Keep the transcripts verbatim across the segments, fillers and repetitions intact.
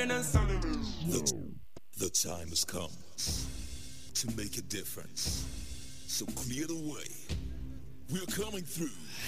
The, the time has come to make a difference. So clear the way. We're coming through.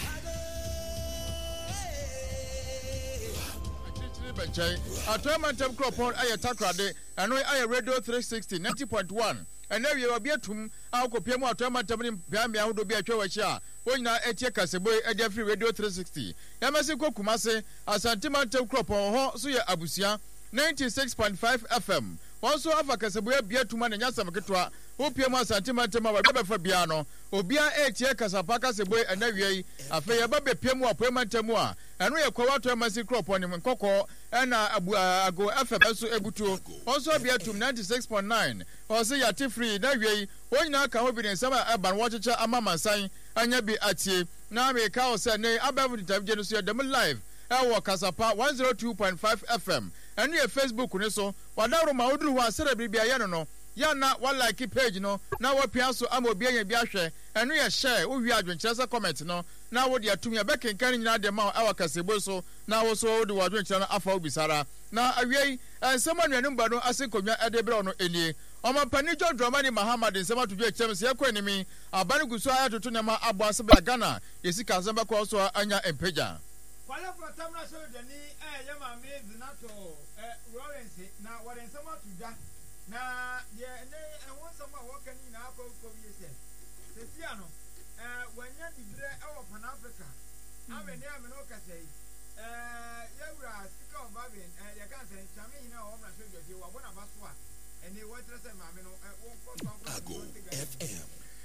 Atoyamantem Cropon aye takrade eno aye radio three sixty ninety point one ene wie obi atum akopie mu atoyamantem ni biamia hodo bi atwa wachi a wonyina etie kaseboy ede free radio three sixty yamase kokumase asantimantem Cropon ho so ye abusia ninety-six point five F M also afa kaseboy bia tuma na nyasam ketwa opie mu asantimantem aba befa bia no obia etie kasapa kaseboy ene wie afa ye ba bepie mu apoyamantem a eno ye kwa watu amasi Cropon ni nkoko ena abu ago F M so ebutu also bia tum ninety-six point nine also yati free na wie wonyina ka ho bi ne sama aban wochecha amamansan anya bi atie na me ka o se ne abavu interview no so dem live ewo kasapa one oh two point five F M enu ye Facebook ne so wadaro ma oduru ho asere bibia ye no no ya na wa like page no na wa pia so amobi anya bi ahwe enu ye share wo wi adwenkyere se comment no na wo de atum ya bekenkan nyina de ma awa kasebo so na wo so wo de wadwenkyere no afa obisara na awie ensema nuanum ba no asekonwa edebre no enie omampani John Dramani Muhammad nsema tudwe kyem se yakọ enimi abani guso ayatoto nema abo asebe Ghana yesika zamba ko so anya empeja kwala for tamna so dani eh yama mezi nato eh Lawrence na wale nsema tudwa na ye ne enwo nsema wokani na akọ ko yese sesia no eh wanya dibre ewo Pan Africa amene amene okasei eh yawura sika obaben eh ya kan sen chame ina o mra so dwe wa bona baso a ene wotre se maame no Ago F M.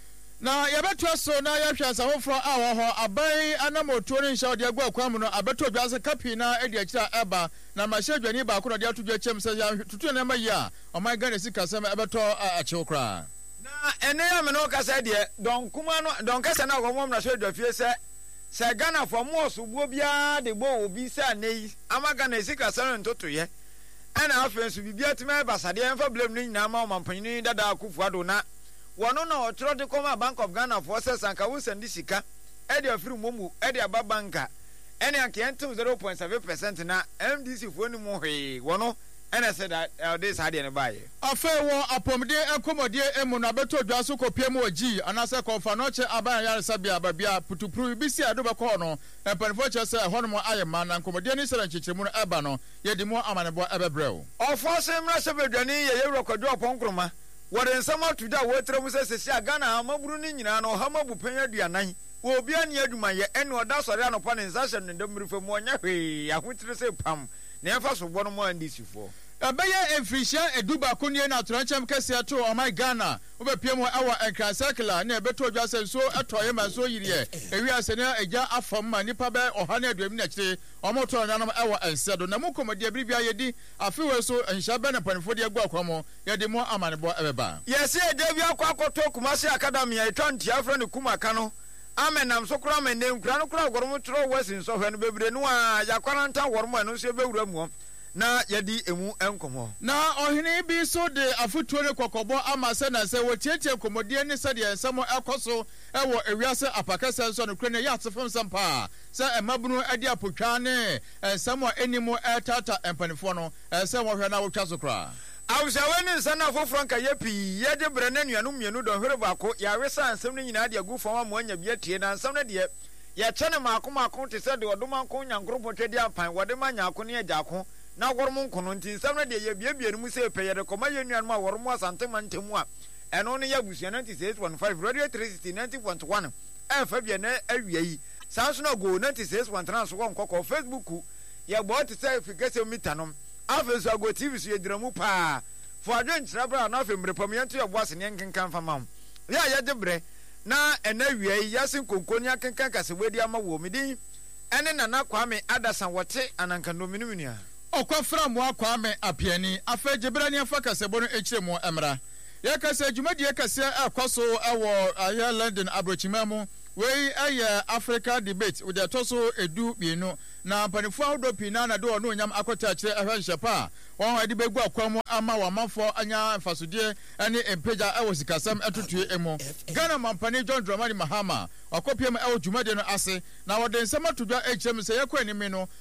Na yabeto so na yahwa asahofro a wo ho aban anamoto ne nsha ode agwa akwam no abeto dwase kapi na ede akira eba na mahedwani ba ko de atodwa chem se ya tutu na mayi a oman Ghana sika sem abeto achew kra na ene ya me no kasa de don kuma no don kasa na ko mom na so dwa fie se se Ghana for mo so buo bia de bo obi se anei ama Ghana sika sem ntoto ye ana afensu bibia tima basade enfa blame ni nyina ma omampanyin dada akufu ado na wono na otro de koma Bank of Ghana for se sanka wo sandi sika e de afiri momu e de aba banka ene anke entum zero point seven percent na M D C fo ni mu hwe wono ene se da this hade ne baye afa wo apomde enkomodie emu na beto dwa so kopie mu oji anase konfa no che aban yare sabia babia putupru bisi ado be ko no empanfo che se hono ayema na enkomodie ni sere nchichemu no eba no yedi mu amanebo ebebreu ofo se mra se bedwani ye yewro kwadwo ponkroma wore nsama tuda wotre mu se se Ghana amaburu ni nyina no hamabu penya duanan wo obi ani aduma ye ene oda sore anopa ne nsashe ne ndemrife mu onya hwe ahotire se pam na enfa so bo no mo andisifo abeye enfrisha eduba konie na tranchem kese ato o my Ghana obepie mu awa enkran circular na ebeto dwase so etoye ma so yire ewi asene eja afom ma nipa be oha na aduam na kire omoto nanam awa ensedo na mu komodie bribia yedi afiwe so enhya be na panifo de agwa kwamo yedi mu amanebo ebeba yesi edebi akwa akoto Kumasi Academy e twenty afro ne kumaka no amenam so kura me ne nkura no kura goromo tro wasin so hwe no bebre no a yakwaranta wormo no so bewura mu na yadi emu enkomo na ohene bi so de afutuo ne kokobo amase na se wotietie komodie ne se de ensamo ekoso ewo ewiase apakase so no kure ne yatefem sampa se emabunu ade apotwa ne ensamo enimo etata empanifo no se wo hwe na wotwa so kra awusaweni sana foforo nka yepi yede bre na nuanu mienu don hwere bako ya wesa ansem no nyina de agu fama mo anya bietie na ansem no de ye chene maako maako te se de odomanko nyankropo twedi apan wode manyako ne agako na wormo nkono nti nsam na de ye biebie no mu se peye de koma ye nuanu a wormo asante mantemu a eno ne ya busua ninety-six point five radio three sixty ninety point one e fa bia na awia yi sanso na go ninety-six point three so nkoko Facebook ye bo te se fikese mita no afeso ago T V so ye diramu pa fo adwen kyerabra na afembre pamiento ye bo asene nkenkan fama ya ye debre na ena awia yi yasin konkoni akenkan kasebodi ama wo midin ene nana Kwame Adasan wote ananka no minumia okwafra mo Kwame apiani afa gebra ne afa kasebo no ekire mo emra ye kase dwumadie kase akwaso ewo aye London abrochimamu wei aye Africa debate with the toso edu bienu na panifo ahodopi na na do no nyam akota kire ahwenhyepa won ade begu akwam ama wamafo anya mfasodie ene empeja ewo sikasam etutue emu Ghana mampani John Dramani Mahama akopiem ewo dwumadie no ase na wode nsema todwa ekirem se yakọ anime no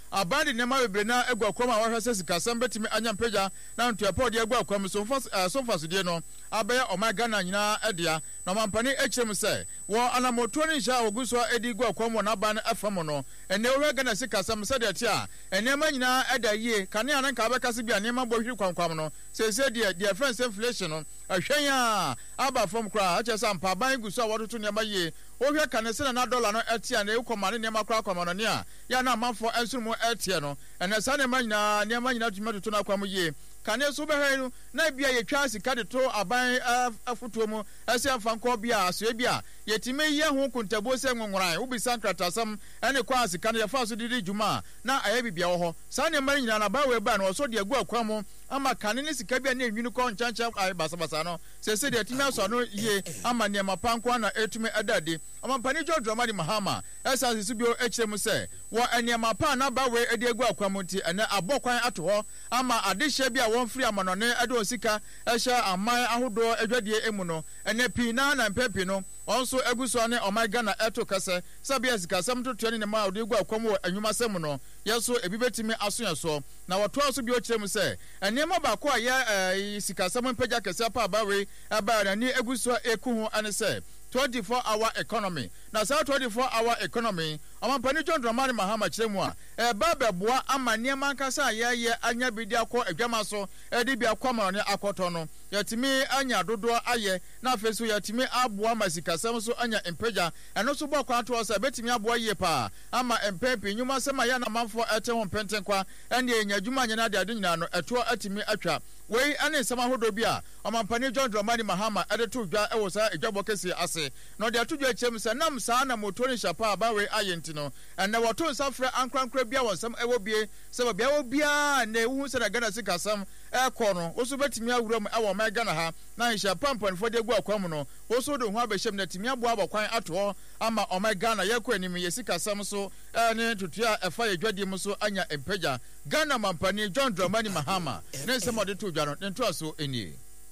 abandi nema bebre na egu akwam a wahwese sikasam betimi anya mpagya na ntuapo de egu akwam so mfa so mfa so de no abaya omaga na nyina edia na mampani echirem se wo anamoto ni sha oguso edi egu akwam wo na ban afam no ene wo ga na sikasam se de tia enema nyina eda yie kane anan ka bekase bia nema bohwi kwankwam no se se de de friends inflation no ahwen a aba fam kra ache sam pa ban guso a wototo nema yie ohwe kane se na dollar no etia na ekoma ne nema kra kwam no ne a ya na amanfo ensurumu etia no ene sa nema nyina nema nyina tuma to na kwam yie kane so behanu na bia ye twa sika de to aban afutuo mu ase afanko bia aso bia yetime ye ho kontabo se nwonworan ubi sankratasam ene kwa sika ne fa so didi juma na aye bibia wo ho sa ne mari nyina na ba we ba na so de agu akwam ama kane ne sika bia na enwinu ko nchancha aye basabasa no se se de timi aso no ye ama ne mapanko na etume adade ama pani jo dramadi mahama esa sisu bio echirem se wo ene mapa na ba we ede agu akwam nti ene abokwan ato ho ama adehye bia won free amanone ade osika ehya aman ahodo adwadie emu no ene pina na mpepi no onso eguso ne omega na eto kase sabia sika sam to tuani ne ma ode gu akwam wo anwuma sem no yeso ebi betimi aso yeso na woto aso bi o kyerem se ene ma ba ko aye sika sam mpagya kase pa ba we aba na ni eguso eku ho ane se twenty-four hour economy na sa twenty-four hour economy amampani John Dramani Mahama kyeremu a e ba beboa ama niema nkasa ye anya bidi akọ adwama so e di bi akọ ne akoto no yatimi anya dodo aye na afeso yatimi aboa masikasam so anya empagya eno so bọ kwa to so betimi aboa ye pa ama empepe nyuma sema ya na manfo ete ho pentenkwa ene enya dwuma anya na de ade nyina no eto atimi atwa wei ane nsama hodo bia amampani John Dramani Mahama edeto dwa e wo sa edwabo kese ase no de atodwa kyem se nam saa na motori shapa ba we ayenti no ene woto nsafre ankrankra bia wonsam ewo bie se bia wo bia na ewu se na Ghana sikasam e ko no wo so betimi awuram e wo ma Ghana ha na nhya pampanfo de gu akwam no wo so de ho abehye na timi abo abokwan ato ama o ma Ghana ye ko anim ye sikasam so ene tutua efa ye dwade mu so anya empagya Ghana mampani John Dramani Mahama ne nsem ode to dwa no nto aso eni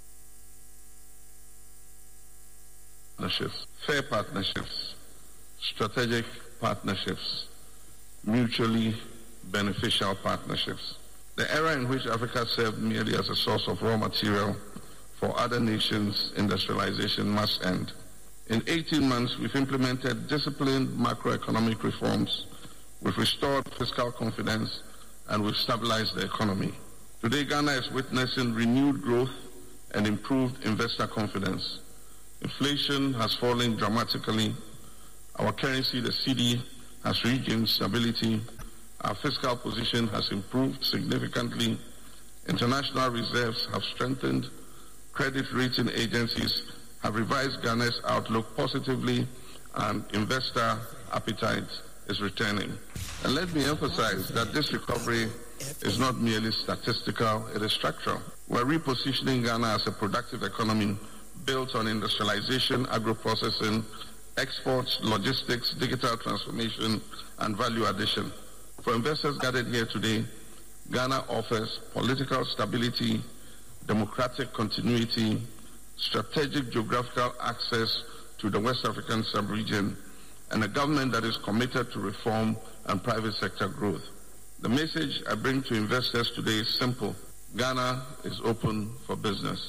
partnerships, fair partnerships, strategic partnerships, mutually beneficial partnerships. The era in which Africa served merely as a source of raw material for other nations' industrialization must end. In eighteen months, we've implemented disciplined macroeconomic reforms, we've restored fiscal confidence, and we've stabilized the economy. Today, Ghana is witnessing renewed growth and improved investor confidence. Inflation has fallen dramatically. Our currency, the C D, has regained stability. Our fiscal position has improved significantly. International reserves have strengthened. Credit rating agencies have revised Ghana's outlook positively, and investor appetite is returning. And let me emphasize that this recovery is not merely statistical, it is structural. We're repositioning Ghana as a productive economy built on industrialization, agro-processing, exports, logistics, digital transformation, and value addition. For investors gathered here today, Ghana offers political stability, democratic continuity, strategic geographical access to the West African sub-region, and a government that is committed to reform and private sector growth. The message I bring to investors today is simple. Ghana is open for business.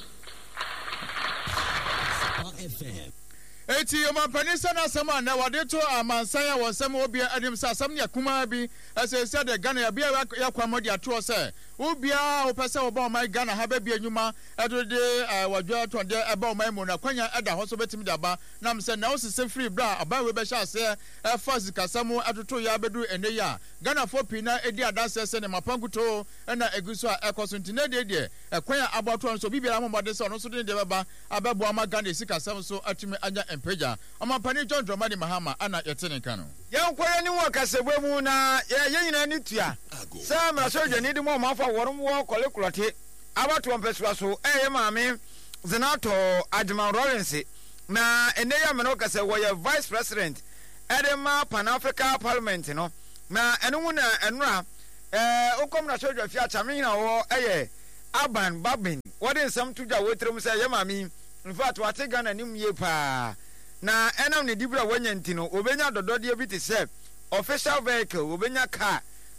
Eti omampani sana sama na wadeto amansanya wonsem obi adim sa sam ne kuma bi asese de Ghana ya bia ya kwamodi ato se obia opese oba my Ghana ha ba bia nyuma edode wadwa tonde eba omai mu na kwanya eda ho so betimi da ba na mse na osese free bra aba we be sha se e fast kasamu atoto ya bedu ene ya Ghana for pina edi adase se ne mapanguto na eguso a ekoso ntine de de ekwanya abato so bibia amomode se ono so de de beba ababu ama Ghana sikasam so atumi anya empeja amampani John Dramani Mahama ana yetene kanu yankwaya ni wo kasebwe mu na ye nyina ni tua sa mra so dwani di mo mafa worum wo kolekulote abato mpesua so eye maame Zinato Adman Lawrence na ene ya meno kase wo ye vice president edema Pan Africa Parliament no na enu na enura eh ukom na so dwa fi achame na wo eye Aban Babin wode nsam tudwa wotrem se ye maame in fact wate Ghana nim ye pa na enam ne dibra wanya ntino obenya dodode bi te se official vehicle obenya car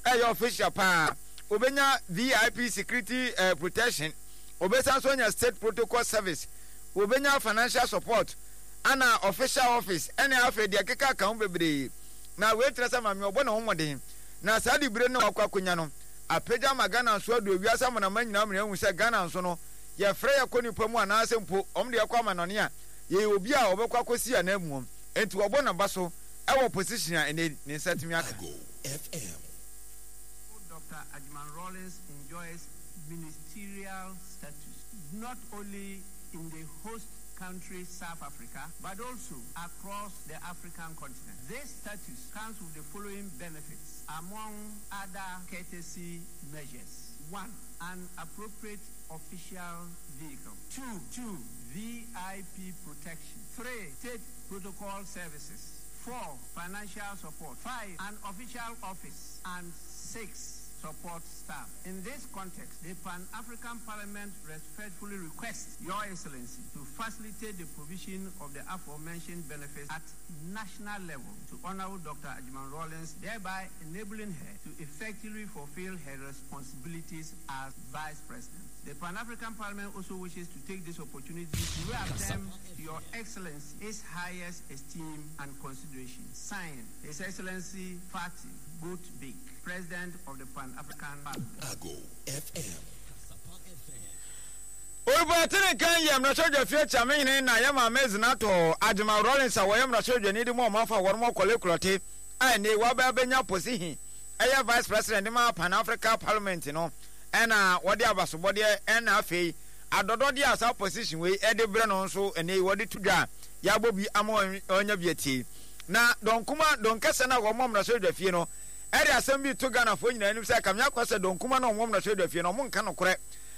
ɛyɛ official pa obenya V I P security uh, protection obesa so nya state protocol service obenya financial support ana official office ene afa de keka kan bebre na we tresa ma me obo na homoden na saa di bire na wakwa konya no apagya magana so ado wiasa mo na manyina mo ehu se Ghana so no ye frɛ ya koni pamu ana asempo om de yakwa manone a ye obi a obekwa kosi ana mu enti obo na baso ewo position a ene ne setimi aka F M. Doctor Ajman Rawlings enjoys ministerial status not only in the host country South Africa but also across the African continent. This status comes with the following benefits among other courtesy measures. One, an appropriate official vehicle. Two, two, V I P protection. Three, state protocol services. Four, financial support. Five, an official office. And six, support staff. In this context, the Pan-African Parliament respectfully requests Your Excellency to facilitate the provision of the aforementioned benefits at national level to Honorable Doctor Ajman Rawlings, thereby enabling her to effectively fulfill her responsibilities as Vice President. The Pan-African Parliament also wishes to take this opportunity to reaffirm to Your Excellency its highest esteem and consideration. Signed, His Excellency Fatih Boutbik, President of the Pan-African Parliament. Ago F M. Oba tene kan yam na soja fie chame na yama mezi na to Ajman Rawlings a yam na soja ni di mo ma fa wor mo kole klote ai ne wa ba benya posihi aya Vice President ma Pan-African Parliament no ena wode abasobode ena afei adodo dia asa position we e de bre no nso ene wode tudwa ya bobi ama onya bieti na donkuma donkese na wo mom na soja fie no ere asem bi to Ghana fo nyina nim se kam yakose donkuma na mom na soja fie no mo nka no kore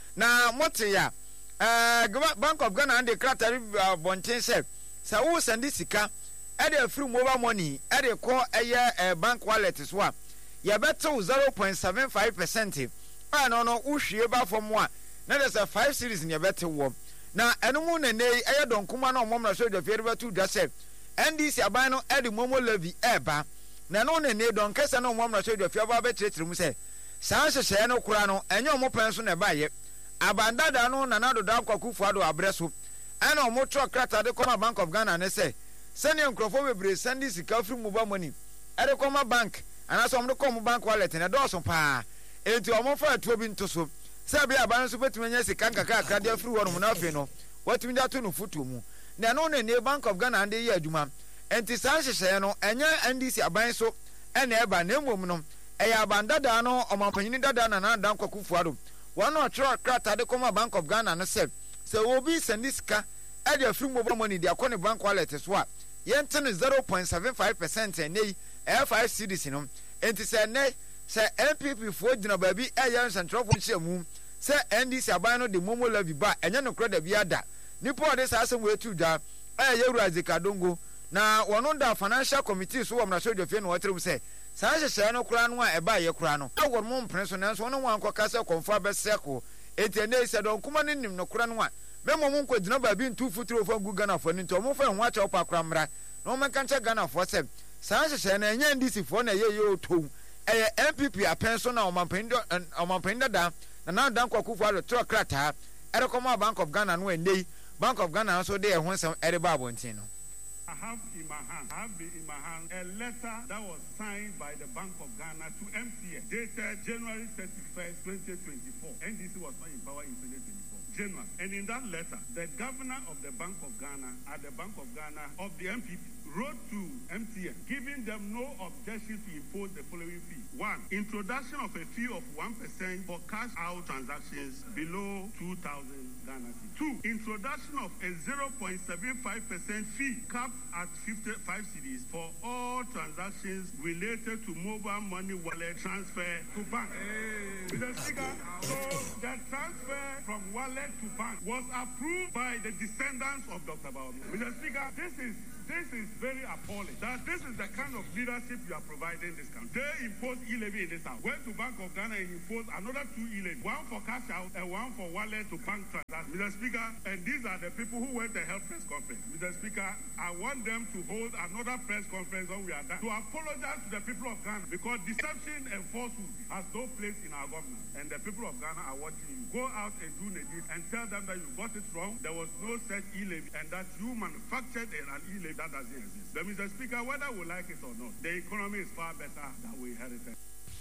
na mote ya eh Bank of Ghana and the Crateri bonten se sa wo send sika e de free mobile money e de call eye bank wallet so a ye beto zero point seven five percent. Ah no no uhwie ba fom a na there say five series in your bet wo na eno mu na nei eye donkuma na omom na so de fere betu da se N D C aban no e de momo levy eba na no na nei don kesa na omom na so de fere ba betre mu se san hyehyɛ no kura no enye omo pen so na ba ye abanda da no na na do da kwakufu ado abreso ana omo tro krata de koma Bank of Ghana ne se sene nkrofo bebre sandi sika free mobile money e de koma bank ana so omo de koma bank wallet na do so pa enti omo fa atuo bi ntoso se bia aban so betumi nya sika nkaka akra de afiri wono na afi no watumi da to no foto mu na no na ne Bank of Ghana ande ye adwuma enti san hyehyɛ no enya N D C aban so ena eba na emom no eya abanda da no omanpanyin dada na na dan kwakufu ado wono otro krata de koma Bank of Ghana no se se obi send sika e de afiri mobile money de akɔ ne bank wallet so a yente no zero point seven five percent nei F five series no enti se ne se N P P fo gina baabi eya centrofo chiamu se N D C aban no de momo levy ba enye no kroda bi ada nipo ode sa asem wetu da eya Urazi Kadongo na wono da financial committee so wamna so dofie no watrem se sa hyehyɛ no kura no a eba ye kura no awor mo mpre so nanso wono wan kwaka se konfa beseko enti ne se don kuma ne nim no kura no a memo mo nkɔ gina baabi ntu futuro fo gu Ghana fo ni nto mo fa ho acha opa kura mra no mo kan che Ghana fo se sa hyehyɛ na enye N D C fo na ye ye otow eye N P P apen so na omanpendo omanpendo da na na dan kwakufu alo tro krata ere koma Bank of Ghana no endei Bank of Ghana so de ehun sem ere ba bontin no. I have in my hand, I have in my hand a letter that was signed by the Bank of Ghana to M T N, dated January thirty-first, twenty twenty-four. N D C was not in power in twenty twenty-four. January. And in that letter, the governor of the Bank of Ghana at the Bank of Ghana of the M P P wrote to M T N, giving them no objection to impose the following fee. One, introduction of a fee of one percent for cash out transactions below two thousand Ghana cedis. Two, introduction of a zero point seven five percent fee capped at fifty-five cedis for all transactions related to mobile money wallet transfer to bank. Hey. Mister Speaker, so the transfer from wallet to bank was approved by the descendants of Doctor Baomi. Mister Speaker, this is This is very appalling. That this is the kind of leadership you are providing this country. They imposed e-levy in this house. Went to Bank of Ghana and imposed another two e-levy. One for cash out and one for wallet to bank transactions. Mister Speaker, and these are the people who went to help press conference. Mister Speaker, I want them to hold another press conference when we are done to apologize to the people of Ghana because deception and falsehood has no place in our government. And the people of Ghana are watching you. Go out and do legit and tell them that you got it wrong. There was no such e-levy and that you manufactured an e-levy that doesn't exist. But Mister Speaker, whether we like it or not, the economy is far better than we inherited.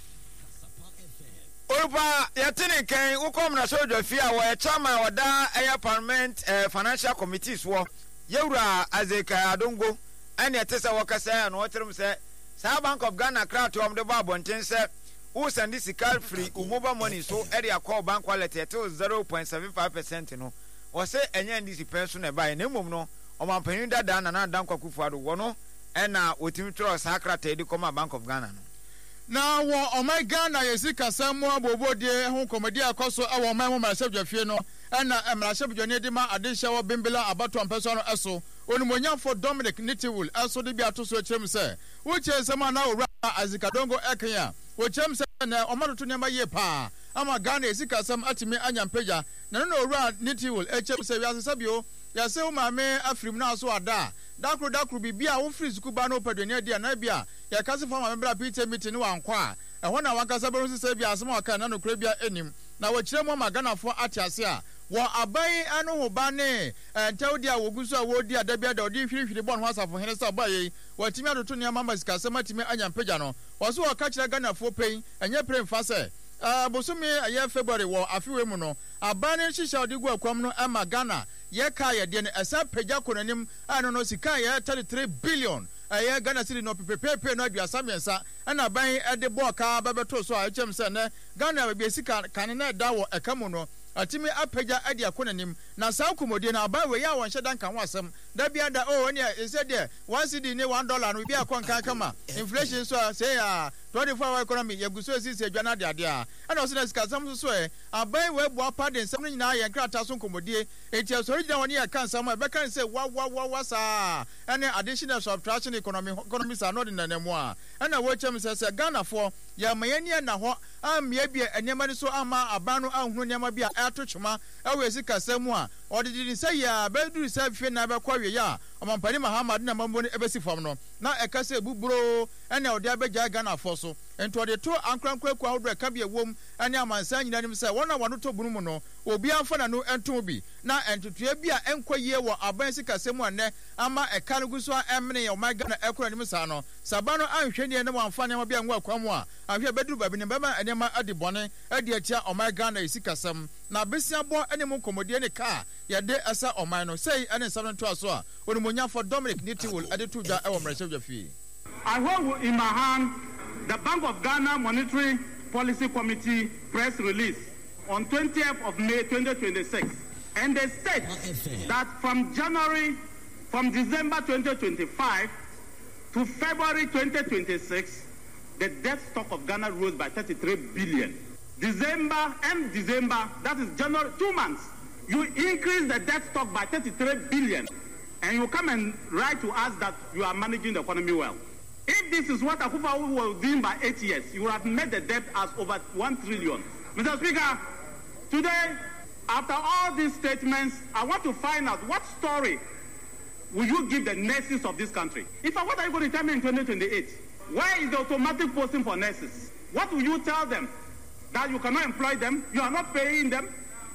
Orupa yatene kan ukom na sojo fia wo chairman oda air parliament financial committees wo yewura azeka adongo ene tese wo kasa na wotirim se sa Bank of Ghana kra to om de ba bonten se who send this card free mobile money so area call bank wallet till zero point seven five percent no o se enye ndisi person e ba na mum no o mampanyin dada na na dan kwakufu ado wo no ena otimi tro sa krata edi koma Bank of Ghana no na wo o my Ghana yesi kasam abobodie ho komedi akoso e wo my mo marasebja fie no ena marasebja ne de ma adehya wo bimbela abato ampeso no eso onimonyafo Dominic Nitiwul eso de bi atoso cherem se wo chesema na owura azikadongo ekenya wo cherem se na omadoto ne ma ye pa ama Ghana yesi kasam atimi anyampeja na no owura Nitiwul echem se wiase sabio yase wo maame afrim na so ada dakro dakro bibia wo free zukuba no padwane dia na bia ya kase fama membra P T meeting ni wankwa ehwo na wankasa bero sese bia asema waka na no kura bia enim na wo kire mo magana fo atiase a wo abai anu ho ba ne entawdi a woguso a wodi adabia da odi hwirihwiri bon ho asafo hene sa baye watimi adoto ne mama sika se matimi anyampagya no wo so wo ka kire Ghana fo pen enye pre mfa se Uh, Bosumi aye February wo afiwe mu no abane hihya odigu akwam no ama Ghana ye ka ye de ne esa pagya konanim ano no sika ye thirty-three billion aye Ghana city no pepepe no aduasa mensa na ban e de bo ka babeto so a chem se ne Ghana be sika kan na da wo ekamu no atimi apagya ade akonanim na sa komodie na aban we ya won hyedan kan ho asem da bia da oh ne e se de one cedi ne one dollar no bia kon kan kama inflation so say ya twenty-four hour economy yeguso sisi adwana de ade a ana so na sika sam so so e aban we bo apade nsem no nyina ye krata so komodie enti asori gina woni ya kan sam e be kan say wa wa wa wa sa any additional subtraction economy economies are not in the name a ana wo chem say say Ghana for ya mayani na ho amia bia enema so ama aban no ahunu nema bia atochuma ewe sika samu a odidi say ya beduru say fe na be kwa we ya omampani Muhammad na mambo ne ebesi fam no na ekase buburo ene odi abegya Ghana for so ento de to ankrankwa kwa hodo eka bia wom ene amansa nyina nim say wona wano to bunu mu no obi amfa na no entom bi na entutua bia enkwaye wo aban sika samu ane ama eka no guso emne ya omega na ekora nim sa no sabano anhwe ne ne amfa ne ma bia nwa kwamu a ahwe beduru babi ne bema ene ma adibone ade atia omega na sika sam na besia bo ene mu komodie ne ka ya de asa oman no sei ene sam no to aso a onimonyafo Dominic Nitiwul ade to dwa e wo mresebja fi. I hold in my hand the Bank of Ghana Monetary Policy Committee press release on twentieth of May twenty twenty-six, and they state that from January, from December twenty twenty-five to February twenty twenty-six, the debt stock of Ghana rose by thirty-three billion. December and December, that is January, two months, you increase the debt stock by thirty-three billion, and you come and write to us that you are managing the economy well. If this is what Akufo-Addo was doing by eight years, you would have made the debt as over one trillion. Mister Speaker, today, after all these statements, I want to find out what story will you give the nurses of this country? In fact, what are you going to tell me in twenty twenty-eight? Where is the automatic posting for nurses? What will you tell them? That you cannot employ them? You are not paying them?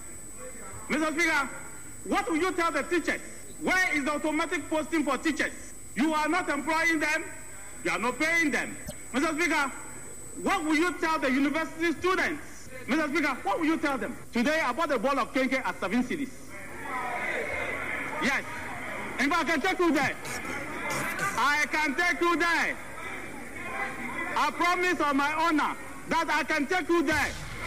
Mister Speaker, what will you tell the teachers? Where is the automatic posting for teachers? You are not employing them? You are not paying them. Mister Speaker, what will you tell the university students? Mister Speaker, what will you tell them? Today, I bought a ball of kenke at seven cedis. Yes. In fact, I can take you there. I can take you there. I promise on my honor that I can take you there.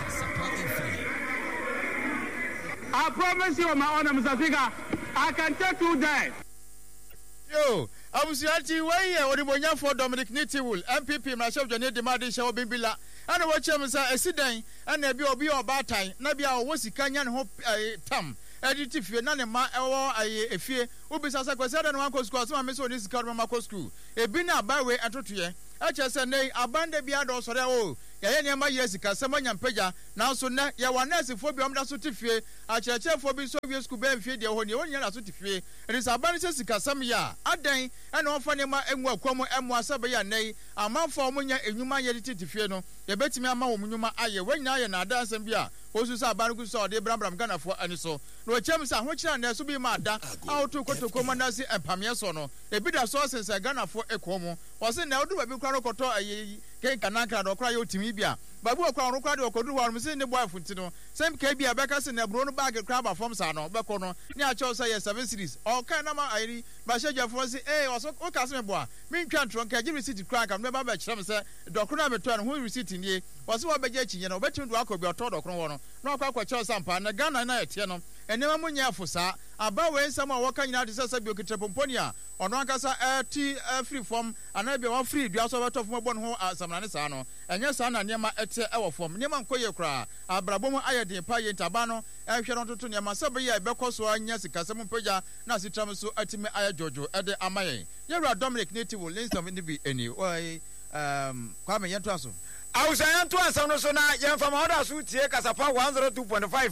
I promise you on my honor, Mister Speaker, I can take you there. Yo, abusiati weye onimonyafo Dominic Nitiwul M P P Mrashef Jane Demade Shawo Bimbila ana wo chem sa esidan ana bi obi obatan na bia wo sika nya ne ho tam editi fie na ne ma ewo aye efie ubisa sa kwese da no akọ school so ma me so ni sika no ma akọ school ebi na abawe atotoye eche se nei abande bia do sore o yɛyɛ nneɛma yɛ sika sɛ manya mpagya nanso nɛ yɛwɔ nɛɛsefoɔ bi ɔmda so te fie akyerɛkyerɛfoɔ bi nso wie sukuu bɛn fie deɛ hɔ neɛ wɔnyɛ na so te fie ɛde sɛ aba no sɛ sikasɛm yɛ a adɛn ɛna wɔmfa nneɛma ɛngu akwa mu ɛmmoa sɛ bɛyɛ nnɛ yi amanfoɔ a wɔnya enwuma yɛde tete fie no yɛbɛtumi ama wɔn nnwuma ayɛ wɔn nyinaa yɛ nnaada asɛm bi a wɔsu sɛ aba no gu sɛ ɔde brabram ghanafoɔ ani so na wɔkyerɛ m sɛ ahokyerɛ nnɛ so bi ma ada a woto kotoko ma nase mpameɛ so no ebi da so ɔsen sɛ ghanafoɔ ɛkɔɔ mu wɔse nnɛ wodo baabi kora no kɔtɔ ɛyɛ kenkananka na ɔkora yɛ otimi bi a babu okwa no kwa de okodu hɔ no se ne boy funti no sem ka bia bɛka se na bro no bag kra ba fam sa no bɛkɔ no ne a kyɛw sɛ yɛ seven series ɔka na ma ayiri ba hyɛ gyafo se eh ɔso o ka se me boa me ntwa ntro nka gi receipt kra ka me ba ba kyerɛ me sɛ dɔkro na me to no ho receipt nie wɔse wɔ bɛgye akyi no obɛtumi do akɔ bi ɔtɔ dɔkro hɔ no na ɔkɔ akɔ kyɛw sampa na Ghana na yɛte no enema mu nya afosa aba we nsɛm a wɔka nyina de sɛ sɛ bi okitra pomponi a ɔno ankasa ɛti free form ana bi wɔ free dua so bɛtɔ fom bɔ no ho asamrane saa no ɛnyɛ saa na nneɛma ɛte ɛwɔ fam nneɛma nkɔyɛ koraa abrabɔ mu ayɛ den pa yɛ ntaba no ɛhwɛ no toto nneɛma sɛ bɛyɛ ɛbɛkɔ so anya sikasɛm mpagya na asitram so atimi ayɛ dwodwo ɛde ama yɛn yɛwura Dominic native linsam ne bi ani ɔy um kwame yɛnto aso awusan yɛnto asɛm no so na yɛmfa ma ɔda so tie kasapa one oh two point five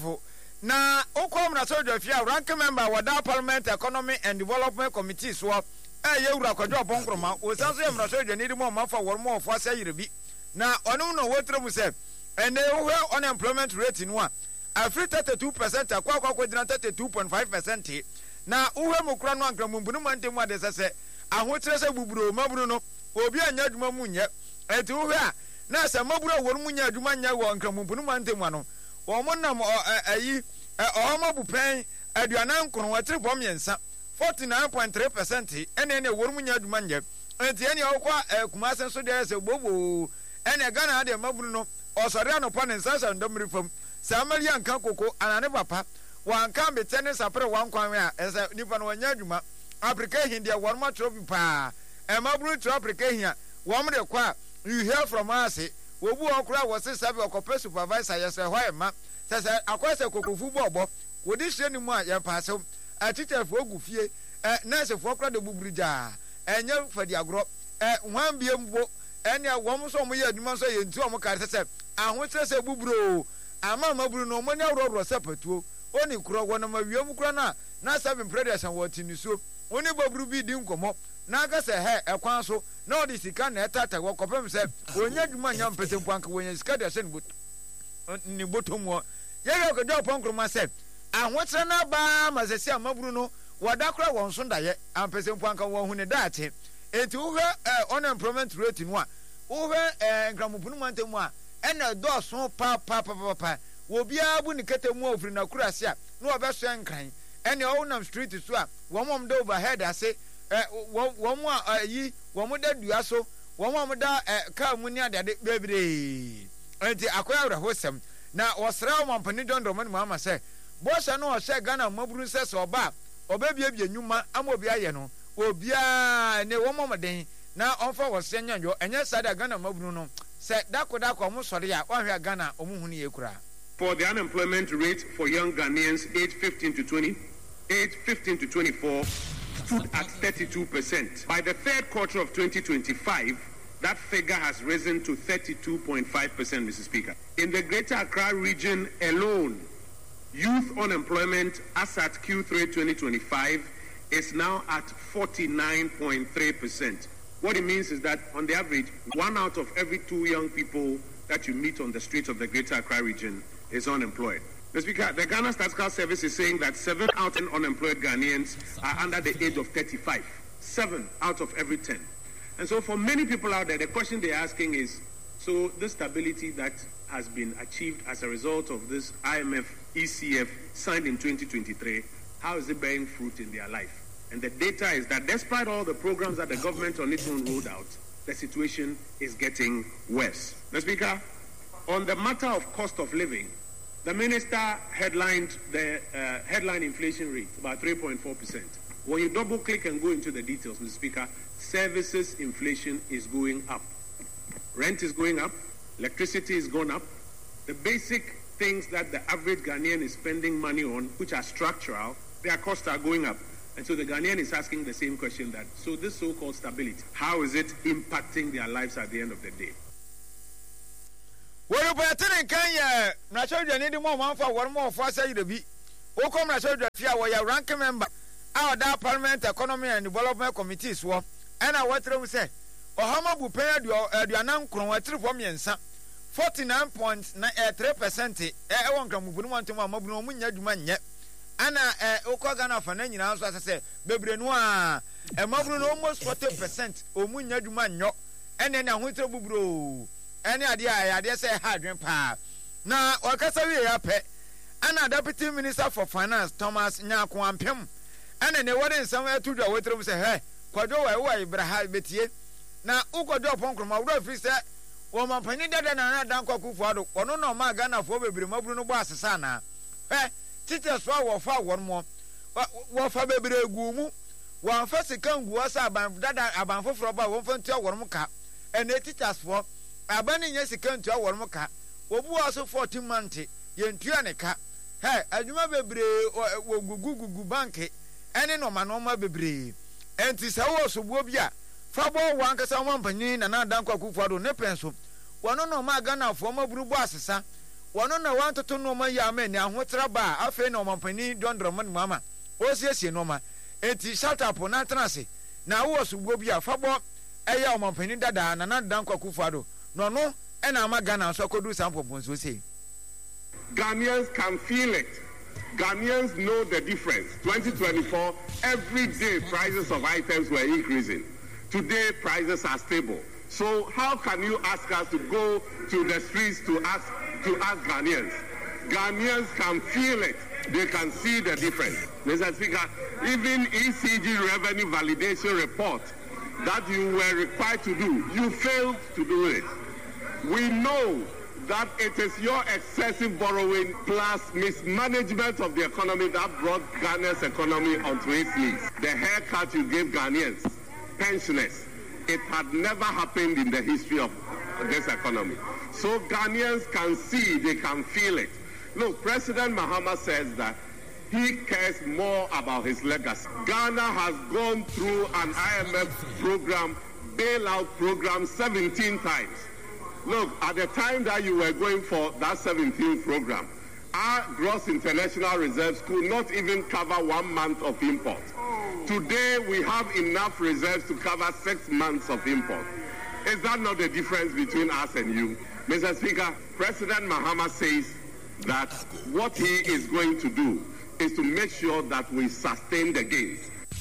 na okɔ mna so dwafie a rank member wada parliament economy and development committee so ɛyɛ wura kwadwo abonkroma osan so yɛ mna so dwani de mo mafa wɔn mo ofo asɛ yirebi na ɔno no wotre mu sɛ ɛne wohɛ unemployment rate no a afri thirty-two percent akwa akwa kwadina thirty-two point five percent na wohɛ mu kura no ankramumbunu mantemu ade sɛ sɛ ahokyerɛ sɛ buburo maburu no obi anya adwuma mu nyɛ ɛti wohɛ a na sɛ maburu wɔn mu nya adwuma nyɛ wɔ ankramumbunu mantemu ano wɔn nam ayi ɔhama bupɛn aduanan nkron wɔtiri bɔm yɛnsa forty-nine point three percent ɛne ne wɔn mu nya adwuma nyɛ ɛti ɛne ɔkɔ kumase so deɛ sɛ bobo ɛne Ghana ade maburu no ɔsɔre anɔpa ne nsa sɛ ndɔmri fam sɛ amali anka koko anane papa wanka betɛ ne sapre wankwan a ɛsɛ nipa no wɔnya adwuma application deɛ wɔn ma trophy paa ɛmaburu tro application a wɔn de kɔ a you hear from us wobu ɔkora wɔse sɛbe ɔkɔpɛ supervisor yɛsɛ hɔ ɛma sɛ sɛ akɔsɛ kokofu bɔbɔ wodi hyɛ ne mu a yɛmpaasew atitɛfoɔ gu fie ɛ nɛɛsefoɔ kora de buburu gyaa ɛnyɛ fadi agorɔ ɛ hwan bie mbo ɛne wɔn nso wɔn yɛ adwuma nso yɛ nti wɔn kare sɛ sɛ ahokyerɛ sɛ buburo ama maburu no wɔn nyɛ worɔworɔ sɛ patuo oni korɔ wɔn ma wiem korɔ na na seven predators wɔ ti nisuo oni buburu bi di nkɔmɔ na aka sɛ hɛ ɛkwan so na ɔde sika na ɛtata wɔ kɔpɛm sɛ wɔnyɛ adwuma nya mpɛsɛ mpanka wɔnyɛ sika de ɛhyɛ ne bɔtɔm wɔ yɛyɛ ɔkɔdwa ɔpɔ nkroma sɛ ahokyerɛ no abaa ma sɛ sɛ amaburu no wɔda kora wɔn so dayɛ ampɛsɛ mpanka wɔn hu ne daate enti wohwɛ unemployment rate no a wohwɛ nkramopunu mantam a ɛna dɔɔso paapaapaapa wɔbiara bu ne kɛtɛ mu a ofiri nakoro ase a na wɔbɛsoɛ nkran ɛne ɔwonam street so a wɔn mɔm da overhead ase wɔn a yi wɔn da dua so wɔn a da kaa mu ne adeade bebree enti akɔyɛ awerɛho sɛm na wɔsrɛ wɔn mpani dɔndɔn mu ama sɛ bɔhyɛ no ɔhyɛ Ghana mmaburu sɛ sɛ ɔba ɔbɛbiebie nnwuma ama obi ayɛ no obiara ne wɔn mɔmɔden na ɔmfa wɔsɛ nyanyɔ ɛnyɛ saa de Ghana mmaburu no sɛ dako dako ɔmo sɔre a ɔhwɛ Ghana ɔmo hu ne yɛ kura. For the unemployment rate for young Ghanaians aged fifteen to twenty, aged fifteen to twenty-four stood at thirty-two percent. By the third quarter of twenty twenty-five, that figure has risen to thirty-two point five percent, Mister Speaker. In the Greater Accra region alone, youth unemployment as at Q three twenty twenty-five is now at forty-nine point three percent. What it means is that on the average, one out of every two young people that you meet on the streets of the Greater Accra region is unemployed. Mister Speaker, the Ghana Statistical Service is saying that seven out of ten unemployed Ghanaians are under the age of thirty-five. Seven out of every ten. And so for many people out there, the question they're asking is, so the stability that has been achieved as a result of this I M F E C F signed in twenty twenty-three, how is it bearing fruit in their life? And the data is that despite all the programs that the government on its own rolled out, the situation is getting worse. Mister Speaker, on the matter of cost of living, the minister headlined the uh, headline inflation rate about three point four percent. When you double click and go into the details, Mister Speaker, services inflation is going up. Rent is going up, electricity is going up, the basic things that the average Ghanaian is spending money on, which are structural, their costs are going up. And so the Ghanaian is asking the same question that, so this so-called stability, how is it impacting their lives at the end of the day? Well, but I can not show you any more one for one more for say the be. O come na show you where your ranking member, our that Parliament Economy and Development Committees were, and I what we say. Ohama bu pay your aduanan kron wa three for me nsa forty-nine point three percent e e won kan mubunu wanto ma mabunu mu nya dwuma nye ana e okọ Ghana fa na nyina so asese bebre no a e mabunu no almost forty percent o mu nya dwuma nyo ene na hotre buburo ene ade a ade se ha adwen pa na wakasa wi ya pe ana Deputy Minister for Finance Thomas Nyako Ampem ana ne wore nsam atudwa wotre mu se he kwadwo wa wa Ibrahim betie na ukodo ponkroma wo free say wo mampani dada na na dan kwakufu ado ono no ma Ghana fo bebre mabru no bo asesa na eh teachers fa wo fa won mo wo fa bebre egu mu wo fa sika ngu asa aban dada aban foforo ba wo fa ntua won mo ka ene teachers fo abani nya sika ntua won mo ka obu aso fourteen month ye ntua ne ka he adwuma bebre wo gugu gugu bank ene no ma no ma bebre enti sa wo so bo bia Fabo wan kasa wan panyin na na dan kwakufu ado ne penso wono no ma Ghana fo maburu bo asesa wono na wan toto no ma ya me ne ahotra ba afi na o panyin dondro man mama o siesie no ma enti shut up na transe na wo so bo bia fabo eya o panyin dada na na dan kwakufu ado no no e na ma Ghana so kodu sampo bonso sei Ghanaians can feel it. Ghanaians know the difference. twenty twenty-four, every day prices of items were increasing. Today, prices are stable. So how can you ask us to go to the streets to ask to ask Ghanaians? Ghanaians can feel it. They can see the difference. Mister Speaker, even E C G revenue validation report that you were required to do, you failed to do it. We know that it is your excessive borrowing plus mismanagement of the economy that brought Ghana's economy onto its knees. The haircut you gave Ghanaians, pensioners, it had never happened in the history of this economy. So Ghanaians can see, they can feel it. Look, President Mahama says that he cares more about his legacy. Ghana has gone through an I M F program, bailout program seventeen times. Look, at the time that you were going for that seventeenth program, our gross international reserves could not even cover one month of import. Today, we have enough reserves to cover six months of import. Is that not the difference between us and you? Mister Speaker, President Mahama says that what he is going to do is to make sure that we sustain the gains.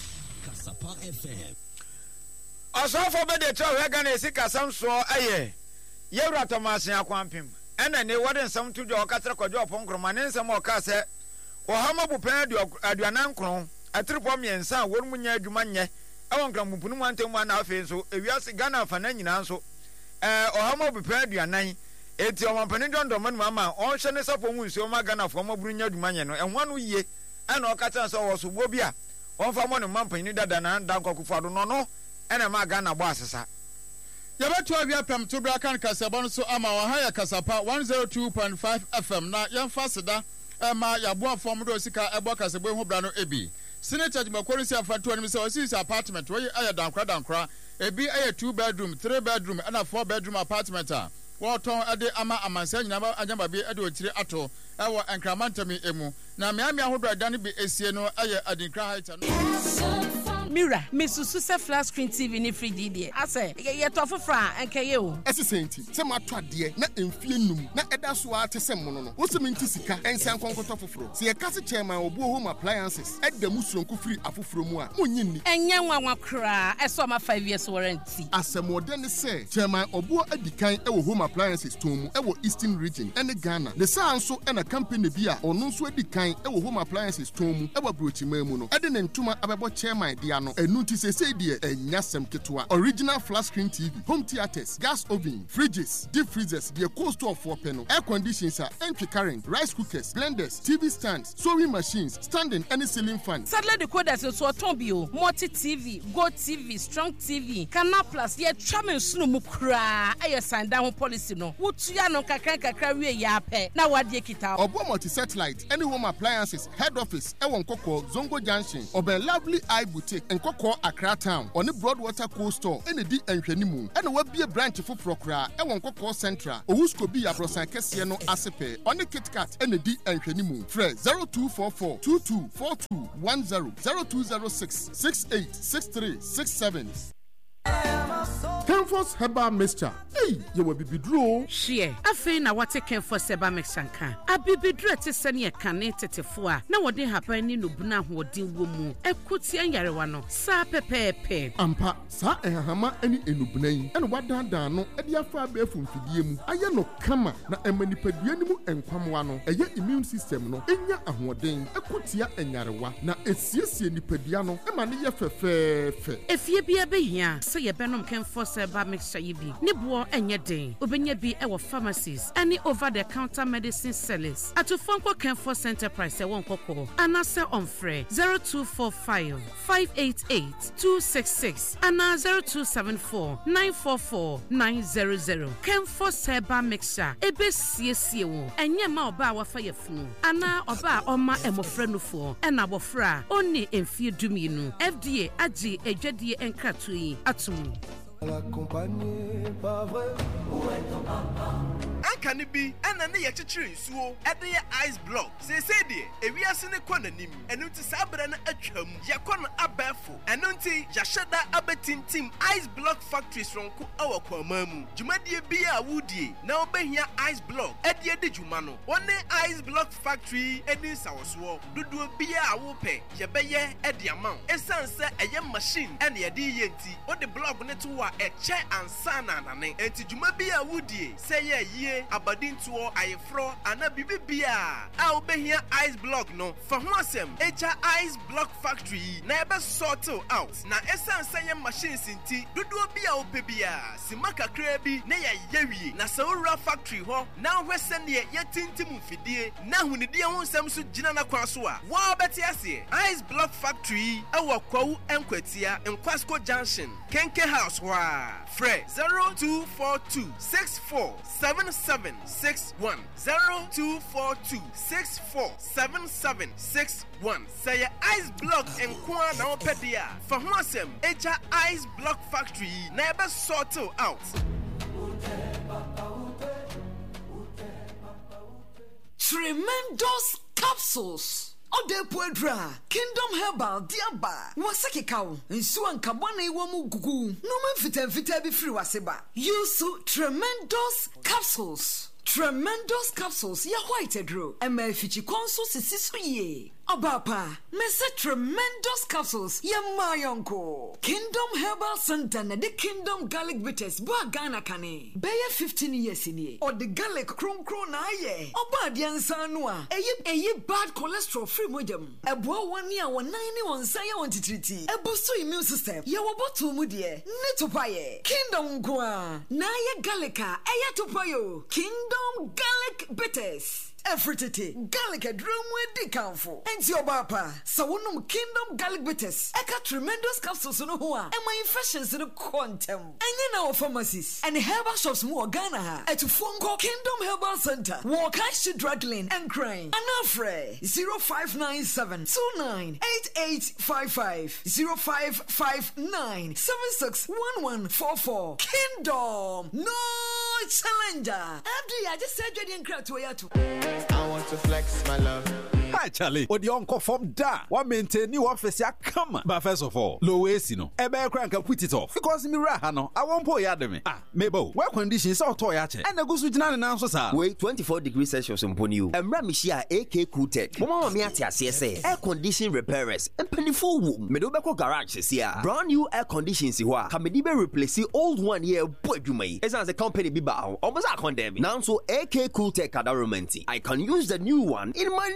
Also, for the two Ghana Sika Samso, aye, Yura Thomas Yakwampim, and then they wouldn't some to do a Catra Kojo Ponkroman and some more Cassa, or Hama Bupen, Aduanan Kron. A trip on me and son, one munya Jumanya, I won't come to one to one half so if you ask Ghana for nine so, eh, or how much prepared you are nine. It's your one penny don doman mamma, all shannes up on so my Ghana for more Brunya Jumanya, and one ye, and all Catan so was Wobia, one for one month in either than Danko Fado no no, and a Magana Bassasa. Yaba twelve ya pem to Brakan Casabon so ama wa haya Casapa one oh two point five F M na yan fasida ema ya boa form do sika ebo Casabo ho bra no ebi. Senator Makwori si afatu ani say osi apartment wey aya dankra dankra ebi aya two bedroom three bedroom and a four bedroom apartment a wo ton ade ama amansa nyina anyama bi ade otire ato ewo enkramantami emu na meami ahodo dan bi esie no aya adinkra height no Mira, Missus Susa flat screen T V ni free D D. I say, ye to for fra enke ye o. Esisenti, se matwa de na emfie num na eda so ate se mono no. Wo se menti sika ensan konkoto foforo. Se ye kase chairman obu home appliances, edda musronku free afoforo mu a, munyi ni. Enye nwanwa kra, eso ma five years warranty. Asemode ne se, chairman obu adikan e wo home appliances tomu e wo Eastern region ene Ghana. Ne sa anso e na company bi a ono nso adikan e wo home appliances tomu e wo brochima mu no. Ede ne ntuma abebo chairman dia no enu ti se say de enya sem ketewa. Original flat screen T V, home theaters, gas oven, fridges, deep freezers, the cold store for panel, air conditioners, entry current, rice cookers, blenders, T V stands, sewing machines, standing any ceiling fan. Sadly decoders so Tombio, multi T V, Go T V, Strong T V, Canal Plus, ye chamen sunu mukra, aye sign down policy no. Wutuya no kakran kakra we ya pe. Na wadie kita. Obo multi satellite, any home appliances, head office, Ewon Koko, Zongo Junction, Obe Lovely Eye Boutique, and Koko Accra Town, on the Broadwater Cold Store, any D and Shenimu, and will be a branch for Procra, Ewon Koko Central, Owusko be a Brosan Kesiano Asepe, on the Kit Kat, and the D and Shenimu. Fred zero two four four two two four two one zero zero two zero six six eight six three six seven. Kemfos Herbal Mixture. Hey, you will be bidro. Shie, afe na wate Kemfos Herbal Mixture nka. Abibidro te sene kane tetefo a na wode haban ni nubuna hodin wo mu. Ekuti anyarewa no. Sa pepepe. Ampa, sa ehahama ani enubuna yi. Eno wadandan no e de afa be afumfidie mu. Aye no kama na emanipadua ni mu enkwamwa no. Eye immune system no enya ahoden. Ekutia anyarewa na esiesie nipadua no. E ma ne ye fefefe. Efie bia behia. Se ye benom Kemfos Herbal Mixture yibi. Ni buo enye den. Obenya bi e wo pharmacies. Any over the counter medicine sellers. Atu Fonko Kemfos Enterprise e won koko. Anase on free zero two four five five eight eight two six six. Ana zero two seven four nine four four nine zero zero. Kemfos Herbal Mixture. Ebe sie sie wo. Enye ma oba wa fa yefunu. Ana oba oma emofra nufo. Ena bofra. Oni emfie duminu. F D A agi ejwadie enkratu yi atum. L'accompagner, pas vrai. Où est ton papa? Ankani bi ana ne yechichiri nsuo ede ye ice block se se de ewiase ne kɔ nanim enu ti sabra na atwam yakɔ no abafo enu nti yaheda abetintim ice block factories ronko awa kwamamu dwumadie bi a wudie na obehia ice block ede edi dwuma no one ice block factory edi sawoso dodo bi a wo pɛ yebɛyɛ ede amount esanse eye machine ene ede ye nti o de block ne to wa eche ansa na nane enti dwuma bi a wudie se ye yie abadintuo ayefro ana bibibia a obehia ice block no fa ho asem echa ice block factory na ebe sort out na essence ye machines nti dodo bia opebia simaka krabi na ye yewie na sawura factory ho na hwese ne ye tintim mfidie na hunidie ho nsem so gina na kwa so a wa beti ase ice block factory awa kwawu enkwatia Nkwasco Junction Kenke House wa Fred zero two four two six four seven seven six one zero two four two six four seven seven six one. Say ice block and kwa na opedia for Huasem Echa ice block factory never sort out. Tremendous capsules. Ode Puedra, Kingdom Herbal, Diaba, Wasaki cow, and Suan Kabane Wamu Gugu, no man fit and fit be free waseba. Use tremendous capsules. Tremendous capsules, ya white drew, and my fichi consoles is ye. Abapa, Mister Tremendous capsules, ya my uncle. Kingdom Herbal Center, and the Kingdom Garlic Bitters, Bagana Kane. Bayer fifteen years in ye, or the garlic chrome crone aye. Obadian Sanua, a ye a ye bad cholesterol free medium. A boy one year, one ninety one say I want to treat a boost to immune system. Ya wabotu mudie, netopaye. Kingdom Gua, Naya Gallica, Ayatopayo. Kingdom Garlic Bitters. Efritete, garlic a drum with decamfo. And your papa, so one Kingdom Garlic Bitters. Eka tremendous capsules on who are, and my infections in a quantum. And in our pharmacies, and herbal shops more Ghana. At phone call Kingdom Herbal Center, walk I drug lane and crying. Anafre zero five nine seven two nine eight eight five five zero five five nine seven six one one four four. Kingdom, no challenger. After I just said you didn't cry to a to. I want to flex my love. Hi Charlie, what the uncle from da? What maintain new office ya come? But first of all, low waste no. Ebe crank can put it off because me raha no. I won't pour ya me. Ah, mebo. Where conditions so toy ya che? And the goose with none and answer sir. Wait, twenty-four degrees Celsius in Pony. And Ramishia A K Cooltech. Mama me at C S A. Air condition repairers and pennyful womb. Medobeko garage is here. Brand new air conditions here. Can be replace the old one here. Boy, you may. As a company be bow. Almost a condemn. Now so A K Cooltech at I can use the new one in my new office.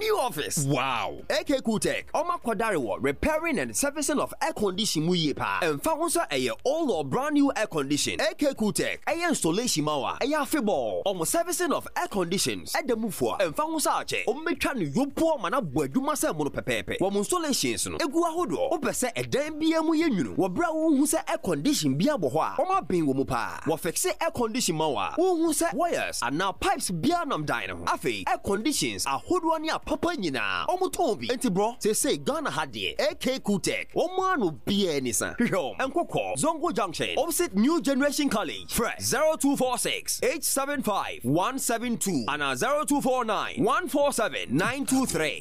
service. Wow. A K Kutek, Oma Kwadariwo, repairing and servicing of air condition muye pa. And found a all or brand new air condition. A K Kutek, a installation mawa, a yafibo, almost servicing of air conditions. At the mufwa, and found sache, o mekani yopo mana bweduma se mono pepepe. Wa installations no, egua hodo, o pese e den bia mu yenu. Wa bra wu hu se air condition bia bo ho a. Oma bin wo mu pa. Wa fixe air condition mawa. Wu hu se wires and now pipes bia nam dine ho. Afi air conditions a hodo ni a papa nyina. Omo tombi. Enti bro, say say Ghana hadie. A K Kutek. Omo no bia ni san. Hwehom. Enkoko Zongo Junction opposite New Generation College. Fresh zero two four six eight seven five one seven two and zero two four nine one four seven nine two three.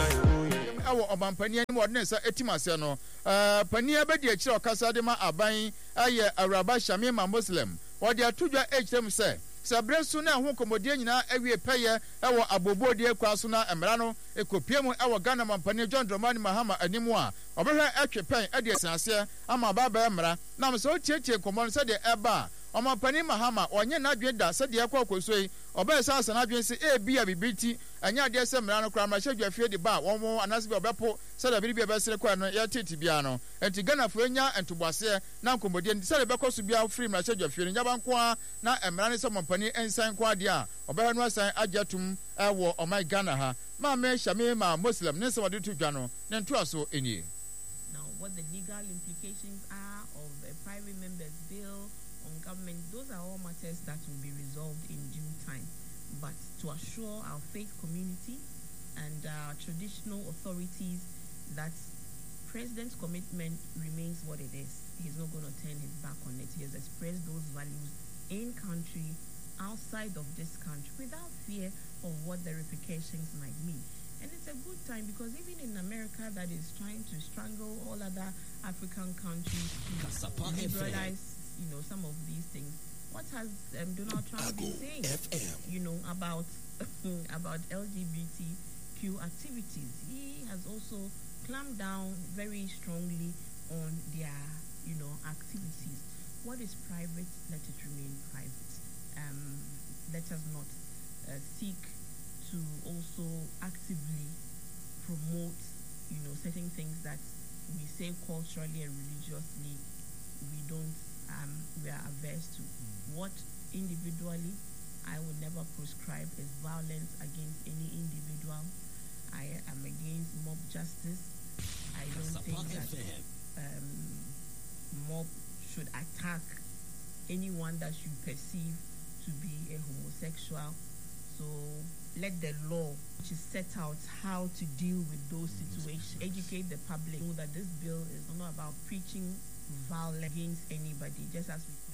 Awo obampani ani modne sa etimase no eh pani abedi a kire okasa de ma aban aye Awuraba Shamima Muslim odi atudwa ejrem se sabre su na ho komodie nyina awie peye ewo abobodi akwa so na emra no ekopiemu ewo Ghana mampani John Dramani Mahama animu a obehwe atwepen ade asenase ama baba emra na mso tietie komon se de eba Omampani Mahama onye na dwe da se de akwa akosoi oba sa sa na dwe se e bia bibiti anya de se mra no kra ma hye dwafie de ba won anase bi obepo se da bibia be sere kwa no ya titi bia no enti Ghana fo anya entubase na nkomodie se de bekoso bia free ma hye dwafie nya banko na emra ne se Omampani ensan kwa de a oba no asan ajatum ewo omai Ghana ha ma me Shamima Muslim ne se wode tu dwa no ne nto aso enie. Now what the legal implications are of a private member's bill on government, those are all matters that will be resolved in due time. But to assure our faith community and our traditional authorities that President's commitment remains what it is. He's not going to turn his back on it. He has expressed those values in country, outside of this country, without fear of what the repercussions might mean. And it's a good time because even in America that is trying to strangle all other African countries to liberalize, you know, some of these things. What has um, Donald Trump been saying, you know, about about L G B T Q activities? He has also clamped down very strongly on their, you know, activities. What is private, let it remain private. Um, let us not uh, seek to also actively promote, you know, certain things that we say culturally and religiously we don't, um, we are averse to. What individually I would never prescribe is violence against any individual. I am against mob justice. I don't think that um, mob should attack anyone that you perceive to be a homosexual. So let the law, which is set out how to deal with those situations, educate the public, know that this bill is not about preaching violence against anybody, just as we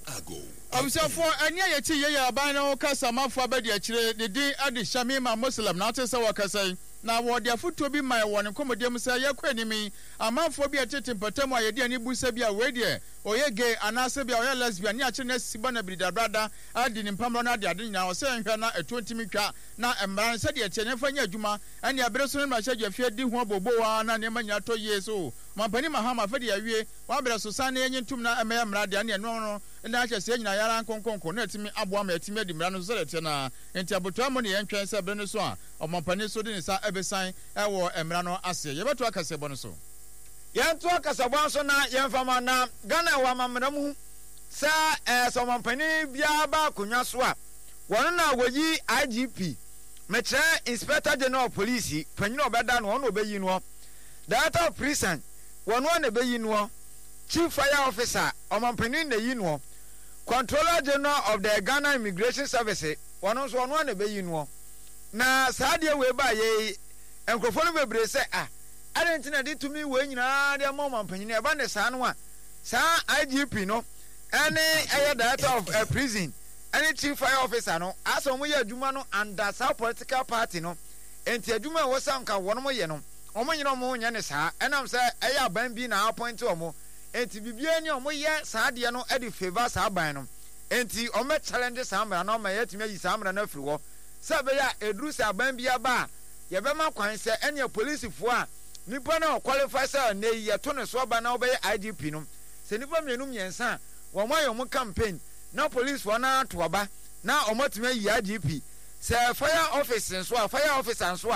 I'm so for any yeti ya abana okasa mafo abedi akire de di adi Shamima Muslim na te se wakasa na wo dia foto bi mai won komodiem se yakwanimi amanfo bi atete mpatam ayede ani busa bi a we de oye gay anase bi oye lesbian ni akire na siba na brida brada adi ni mpamro na adi adi nya o se nhwe na etwentimi twa na emran se de akire fanya adwuma ani abere so na hye dwafie di ho bobowa na ne manya to yeso Mampani Mahama fedi awie wa abere so san na yentum na emya mra de ani eno no na akyese nyina yara nkonkonko na etimi aboa ma etimi adi mra no so lete na enti aboto amo ne yentwen se bere no so a Omampani so de ne sa ebesan ewo emra no ase yebeto akasebo no so yento akasebo so na yemfama na Ghana wa mamramu sa eh so Omampani bia ba konwa so a won na woyi I G P metre Inspector General of Police panyina obeda no won obeyi no Director of Prison won won obeyi no Chief Fire Officer Omampani na yi no Controller General of the Ghana Immigration Service won so won won obeyi no na saade we ba ye enkrofo no bebre se ah adentina de tumi we nyina de Omampani na ba ne sa no a sa I G P no ene eye Director of uh, Prison any Chief Fire Officer no aso mo ye adwuma no under sa political party no enti adwuma wo sanka wono mo ye no omo nyina mo nya ne saa enam se eye aban bi na appoint omo enti bibia ni omo ye saa de no e de favor saa ban no enti omo challenge saa mra no ma yetimi yi saa mra na afiri wo se be ya edru saa ban bia ba ye be ma kwan se enya police fo a nipa na qualify se na ye to ne so ba na obe I G P no se nipa mienu miensa wo mo ayo mo campaign na police for na to aba na omotime yi I G P se fire office nso a fire officer nso a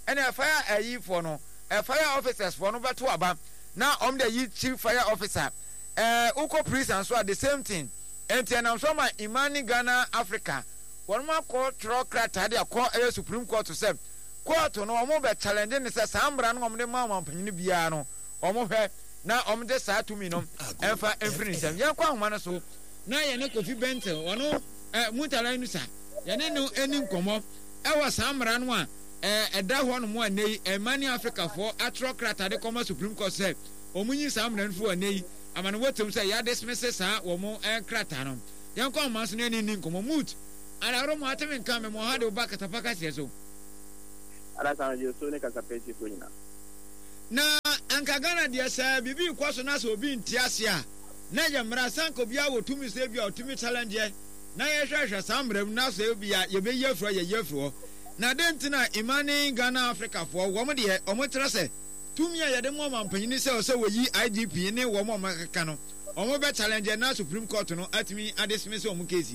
ɛna fire ayi for no fire officers for no beto aba na om de yi chief fire officer eh uko prison so at the same thing enti na so ma Imani Ghana Africa won ma ko trokrata de akọ eh Supreme Court say court no omo be challenge ne say sambra no omo de ma mampanyin bia no omo hwɛ na omo de saa tumi no emfa emfinisem ya kwa homa no so na ye ne Kofi Bentel wono eh mutala nu sa ye ne no eni nkomo e wa sambra no a eh ɛda hɔ no mo anei Imani Africa for atrokrata de kɔma Supreme Court say omunyi sambra no fo anei amane wotum say ya dismiss sa wo mo enkrata no yan kwa homa so ne ni nkomo mut ala ro mo atemi nka me mo ha de ba katapaka sie so ala san je so ne kasapeti ko nyina na anka Ghana dia sa bibi kwa so na so obi ntiase a na ye mra sanko bia wotumi se bia otumi challenge na ye hwehwe sambram na so bia ye be yefro ye yefro na dentina Imani Ghana Africa for wo mo de o mo tre se tumi a ye de mo mampanyin se o se wo yi I G P ne wo mo makaka no o mo be challenge na Supreme Court no atimi adismiss o mo case.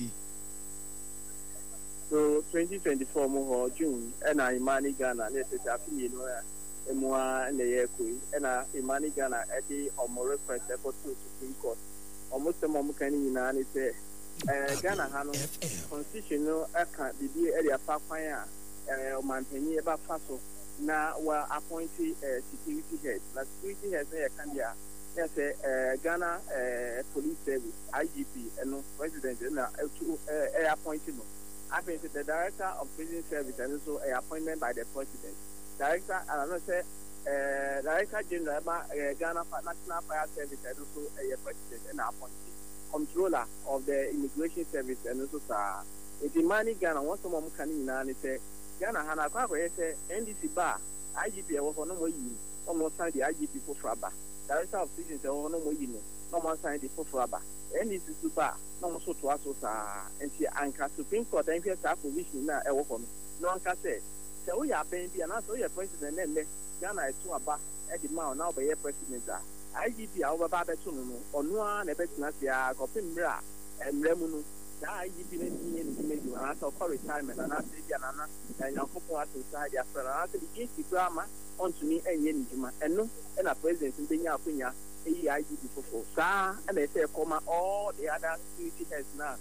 So twenty twenty-four mo ho June and Imani Ghana let it happen you know emwa na ye koi na Imani Ghana e di omo request e for Supreme Court omo se mo kan ni na ni se eh Ghana ha no constitution no aka bibi e dia fa kwan a eh o mantenye e ba fa so na wa appoint eh security head na security head e kan dia yes eh Ghana eh police service I G P eno president na e appoint no I think the director of prison service and also a appointment by the president. Director, I don't know, say, uh, Director General uh, Ghana National Fire Service and also a president and appointee. Controller of the immigration service and also uh, it's Imani Ghana. Once someone can in and say Ghana Hana Kwakwe say N D C bar I G P over no more you almost signed the I G P for Fraba. Director of prison say over no more you know no more signed the for Fraba. N D C bar no so to us sa enti anka Supreme Court and here sa provision na e wo for no anka say say we are ben bi na so ye president na le Ghana e to aba e di ma na obe ye president a I G P a wo ba be to no no ono a na be tina sia ko pin mra emre mu no da I G P na ni ni me do na so for retirement na say dia na na na ko ato sa dia fra na say di G grama on to me enye ni juma eno e na president mbenya akonya e I G P fofo sa and they say come all the other security heads now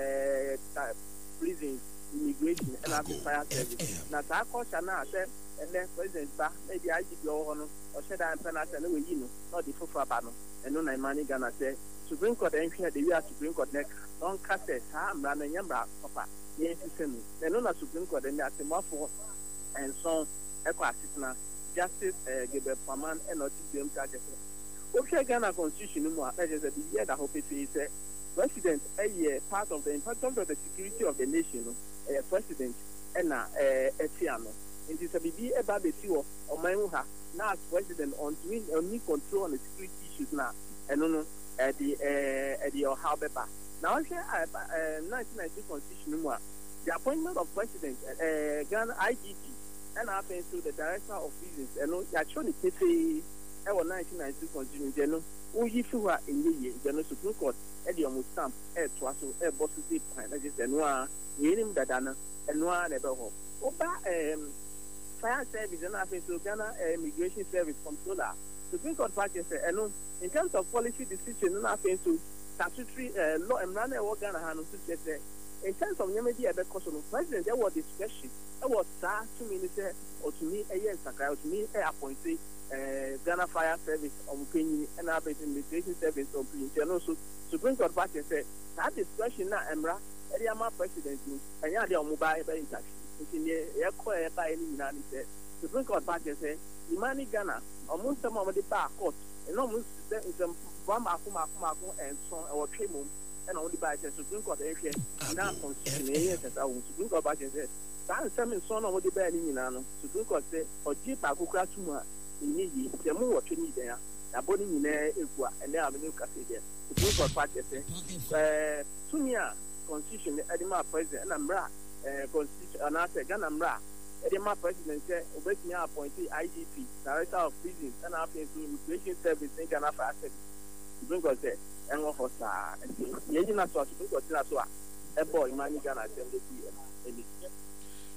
uh prison immigration and after fire service na sa culture na say and then president ba maybe I G P o no o say that penalty na we yi no not the fofo aba no and no na Imani Ghana say Supreme Court and here the we are Supreme Court neck don cast ha mra na nyambra papa yen system and no na Supreme Court and that more for and so equal assistant justice uh, Gabriel Paman and not them charges. Okay, Ghana Constitution, no more. That is the year that hope is a president, a year part of the importance of the security of the nation, a president, and a Tiano. And this will be a baby or Manuha, now as president on doing only control on the security issues now, and no, at the at the Ohio. Now, here, nineteen ninety Constitution, no more. The appointment of president, uh, Ghana I G P, and happens to the director of business, and no, actually, it's ewo nineteen ninety continue je no wo yi fi wa enye je no Supreme Court e de omo stamp e to aso e boss di plan na je no a yenim dada na eno a na be ho oba em fire service na afi so Ghana immigration service controller Supreme Court practice eno in terms of policy decision na afi so statutory law emrana e wo Ghana ha no so say in terms of nyamedi e be koso no president e wo discretion e wo sa to minister or to me e yen sakra or to me e appointee Uh, Ghana Fire Service on Kenny and Abbott Immigration Service on Pinchano. So Supreme Court Party said that discretion now, Emra, Eliama President, and Yadia mobile by tax. In the air by any United States. Supreme Court Party said, Imani Ghana, almost some of the bar court, and almost some Bama Kuma and so our Tremum, and only by the Supreme Court area. Now, Constitution, as our Supreme Court Party said, that some son of the bad in Milano. Supreme Court said, or Jeep Akukra Tuma. Ni the more what you need there. A body in there, and there are new cafe. The Supreme Court Party says, Tunia Constitution, Edema President, and Amra, Constitution, and after Ganamra, Edema President said, Obey me appointee I G P, Director of Business, and after Immigration Service in Ghana Fire Service. Supreme Court said, and what was that? Yena saw Supreme Court, a boy, Imani Ghana,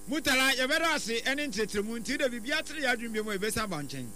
Mutala yɛbɛrɛ ase ɛne ntetremu nti de bibia tere yɛadwene bi mu ɛbɛsa ba nkyɛn.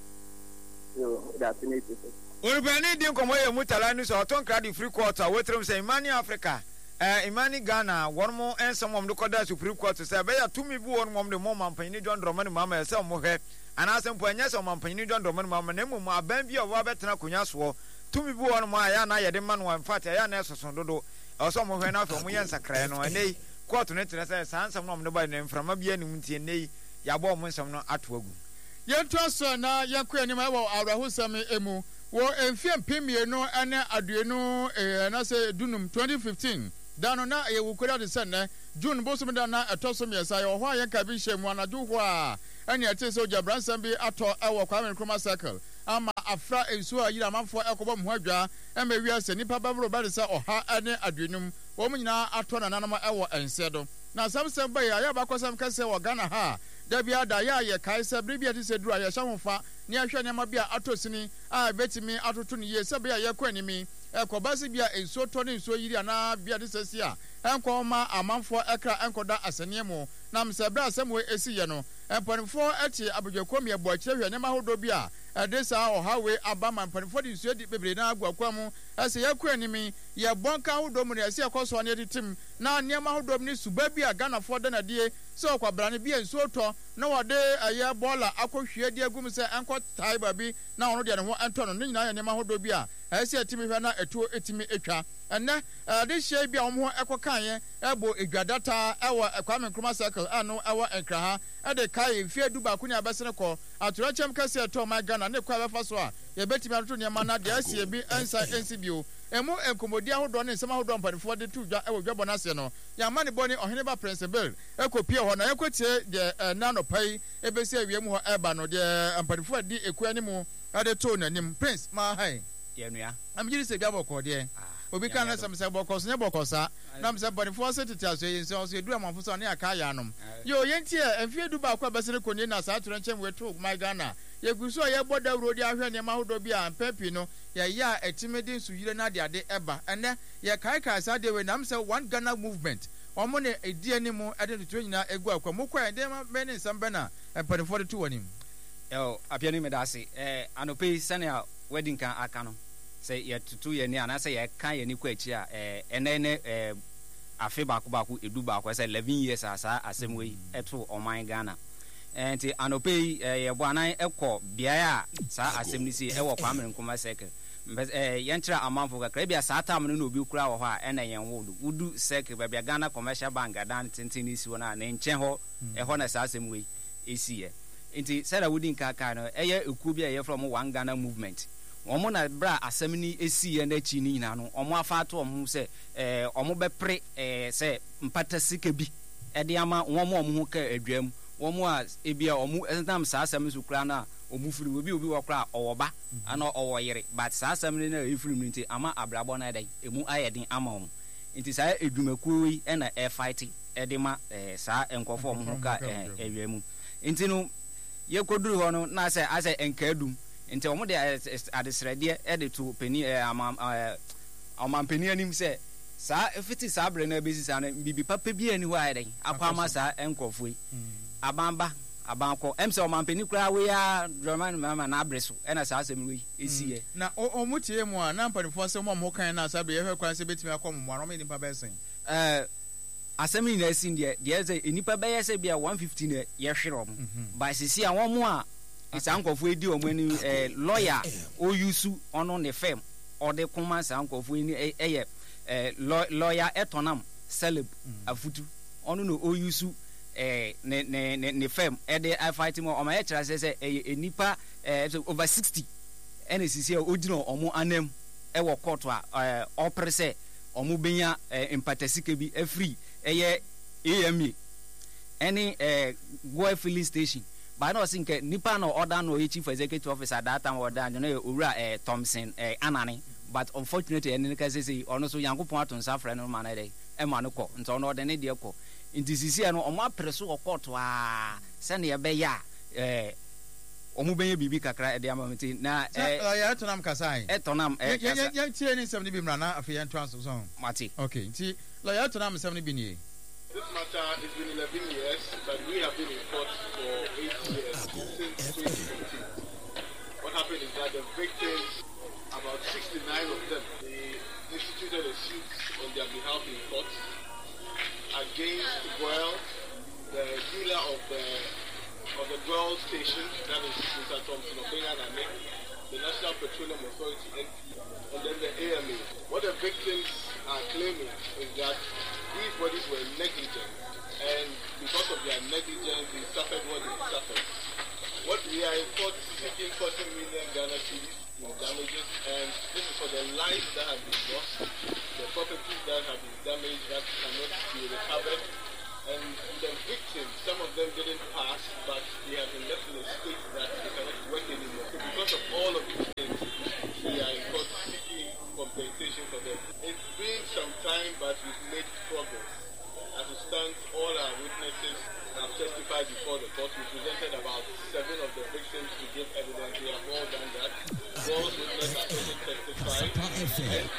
Yo, that's an eighty. Orubani di nkɔmmɔ yɛ Mutala no so ɔtɔn kradi free court a wɔtrɛm sɛ Imani Africa eh Imani Ghana wɔn mo ensɛm wɔn de kɔda Supreme Court sɛ bɛyɛ tumi bi wɔn mo de mo mampanyini John Dramani Mahama sɛ mo hwɛ anaasɛ mpo ɛnyɛ sɛ mampanyini John Dramani Mahama na mmom aban bi a wɔba bɛtena konya soɔ tumi bi wɔn mo a ya na yɛ de ma no in fact ya na ɛsoso dodo ɔsɔ mo hwɛ na afɔ mo yɛ nsakrae no ɛnɛ court no tere sɛ saa nsɛm no mo de ba ne mframa bi anim ntie ɛnɛ yɛabɔ mo nsɛm no ato agu yɛnto so na yɛnkɔ anim ɛwɔ awrahosɛm emu wɔ mfie mpemienu ɛne aduonu ɛna sɛ dunum twenty fifteen dano na ɛyɛ wukura de sɛ nnɛ june bosom da na ɛtɔ so mmiɛnsa yɛwɔ hɔ a yɛnka bi hyɛ mu anadwo hɔ a ɛne ɛte sɛ ogya bransɛm bi atɔ ɛwɔ Kwame Nkrumah circle ama afra nsuo a yiri amanfoɔ ɛkɔbɔ mo ho adwa ɛma wiase nnipa bɛboro bɛde sɛ ɔha ɛne aduonum wɔn nyinaa atɔ nananom ɛwɔ ɛnsɛ do na asɛmsɛm bɛyɛ a yɛba kɔsɛm kɛsɛ wɔ Ghana ha dabi ada yɛ a yɛkae sɛ bere bi a te sɛ duru a yɛhyɛ ho fa ne yɛhwɛ nneɛma bi a atɔ sini a ɛbɛtumi atoto no yie sɛ bɛyɛ a yɛkɔ animi ɛkɔba se bi a nsuo tɔ ne nsuo yiri anaa bi a te sɛ si a ɛnkɔ ma amanfoɔ ɛkra ɛnkɔda asɛnneɛ mu nam sɛ berɛ asɛm wɔ ɛsi yɛ no mpanimfoɔ ɛte abodwakuo mi ɛbɔ akyerɛ hwɛ nneɛma ahodoɔ bi a ɛde saa ɔha wei aba ma mpanimfoɔ de nsuo di bebree na agu akwa mu ɛsɛ yɛkɔ animi yɛbɔ nka ahodoɔ mu ne ɛsɛ yɛkɔ soɔ ne yɛde tim na nneɛma ahodoɔ mu ne suba bi a Ghanafoɔ da nadie sɛ ɔkwabrane bi a nsuo tɔ na wɔde ɛyɛ bɔɔla akɔhwie de agum sɛ ɛnkɔ tae baabi na ɔno deɛ ne ho ɛntɔ no ne nyinaa yɛ nneɛma ahodoɔ bi a ɛsɛ yɛtumi hwɛ na ɛtuo ɛtumi atwa ɛnɛ ɛde hyɛ bi a wɔn ho ɛkɔ kaeɛ ɛbɔ edwadata ɛwɔ Kwame Nkrumah circle ɛno ɛwɔ Nkraha ɛde kae mfie du baako ne abɛsene kɔ atorɔkyɛm kɛseɛ ɛtɔ ɔman Ghana ne kɔ abɛfa so a yɛbɛtumi atoto nneɛma na deɛ ɛsi ebi ɛnsa ɛnsi bio emu nkɔmmɔdi ahodoɔ ne nsɛm ahodoɔ mpanimfoɔ de to dwa ɛwɔ dwabɔ n'aseɛ no yɛama ne bɔ ne ɔhene ba Prince Bill ɛkɔ pie hɔ na yɛkɔtie deɛ ɛna nɔpa yi ɛbɛsi awie mu hɔ ɛba no deɛ mpanimfoɔ di ekuo anim ɛde to n'anim Prince maa hai yɛnua amegyiri sɛ dwa bɔkɔɔ deɛ obi ka na sɛm sɛ bɔkɔ so ne bɔkɔ sa na sɛ mpanimfoɔ sɛ tete aso yi nsɛ ɔso edu amanfo sɛ ɔne aka ayɛ anom yo yɛntie mfie du baako a bɛsene kɔnie na saa atorɔ nkyɛn weto my Ghana yɛgu so a yɛbɔ dawuro de ahwɛ nneɛma ahodoɔ bi a mpɛ pii no yɛyɛ a ɛtumi de nsuyire no ade ade ɛba ɛnɛ yɛkaekae saa deɛ wei nam sɛ one Ghana movement ɔmo ne ɛdi anim ɛde ntotoɔ nyinaa ɛgu akwa mokɔ ɛdeɛma bɛ ne nsɛm bɛ na mpanimfoɔ de to wɔ nim ɛwɔ apia no meda ase ɛɛ anɔpɛ yi sɛnea wadi nkan aka no sɛ yɛtutu yɛni anaasɛ yɛka yɛni kɔ akyi a ɛɛ ɛnɛ ne ɛɛ afe baako baako edu baako sɛ eleven years a saa asɛm wei ɛto ɔman Ghana nti anɔpɛ yi yɛbɔ anan ɛkɔ beaeɛ a saa asɛm no si ɛwɔ Kwame Nkrumah circle ɛɛ yɛnkyerɛ amanfo kakra bi a saa tam no na obi kura wɔ hɔ a ɛna yɛn wo do wudu circle baabi a Ghana commercial bank adan tenten ne si hɔ no a ne nkyɛn hɔ ɛhɔ na saa asɛm wei esi yɛ nti sɛda wodi nkaka no ɛyɛ ekuo bi a yɛfrɛ mo one Ghana movement wɔn na bra asɛm ni esi yɛ n'akyi ne nyinaa no wɔn afa ato wɔn ho sɛ ɛɛ wɔn bɛpere ɛɛ sɛ mpata sika bi ɛde ama wɔn a wɔn ho ka adwam wɔn a ebi a wɔn ɛnam saa asɛm nso kura no a wɔn firi obi obi wɔ kora ɔwɔ ba ana ɔwɔ yere but saa asɛm no na efiri mu nti ama abrabɔ na ɛda emu ayɛ den ama wɔn nti saa edwumakuo yi ɛna ɛfight ɛde ma ɛɛ saa nkɔfo wɔn ho ka ɛɛ ɛwia nti no yɛkɔduru hɔ no na asɛ asɛ nkaadum nti wɔn de adesrɛdeɛ ɛde to panyin ɛɛ ama ɛɛ ɔmanpanyin anim sɛ saa efiti saa abere na ebesi saa no bibi papa bi ani hɔ ayɛ den akɔ ama saa nkɔfo yi abanba abankɔ ɛm sɛ ɔmanpanyin koraa wei a Dramani Mahama na abere so ɛna saa asɛm wei esi yɛ. na ɔmo tie mu a na mpanimfoɔ sɛ mo a mo kan na asa bɛ yɛhwɛ kwan sɛ betumi akɔ mo mo anɔm nipa bɛyɛ sɛn. ɛɛ asɛm yi na esi deɛ deɛ sɛ nipa bɛyɛ sɛ bi a one fifty na yɛhwere wɔn ba sisi a wɔn mo a saa nkɔfo edi wɔn anim ɛɛ lɔya oyusu ɔno ne fɛm ɔde kuma saa nkɔfo yi ɛyɛ ɛɛ lɔya ɛtɔnam celeb afutu ɔno na oyusu ɛɛ ne ne ne ne fɛm ɛde afight mu ɔmo ayɛ kyerɛ sɛ sɛ ɛyɛ nipa ɛɛ over sixty ɛna sisi a ogyina ɔmo anam ɛwɔ kɔɔto a ɛɛ ɔpere sɛ ɔmo benya ɛɛ mpatasika bi afiri ɛyɛ A M A ɛne ɛɛ Goa filling station. But I think nipa no order no chief executive officer at that time order no know owura eh Thompson eh Anani but unfortunately ene ka say ono so Yankopon aton safra no man dey e ma no kɔ nti ono de ne de kɔ nti sisi no omo apreso okɔto a se ne be ya eh omo benye bibi kakra e de amamti na eh ya tonam kasai e tonam eh ya tie ni sem ne bi mra na afi ya nto aso so mati okay nti la ya tonam sem ne bi ni this matter has been eleven years, but we have been in court for eight years since twenty fifteen. What happened is that the victims, about sixty-nine of them, they instituted a suit on their behalf in court against Goel, the dealer of the of the Goel station, that is Mister Thompson Obenya Name, the National Petroleum Authority N P, and then the A M A. What the victims are claiming is that these bodies were negligent, and because of their negligence, they suffered what they suffered. What we are in court seeking forty million Ghana cedis in damages, and this is for the lives that have been lost, the properties that have been damaged that cannot be recovered, and the victims, some of them didn't pass, but they have been left in a state that they cannot work anymore. So because of all of these things, we are in court seeking compensation for them. It's been some time, but we've made progress. As it stands, all our witnesses have testified before the court. We presented about seven of the victims to give evidence. We have all done that. Those witnesses have also testified. And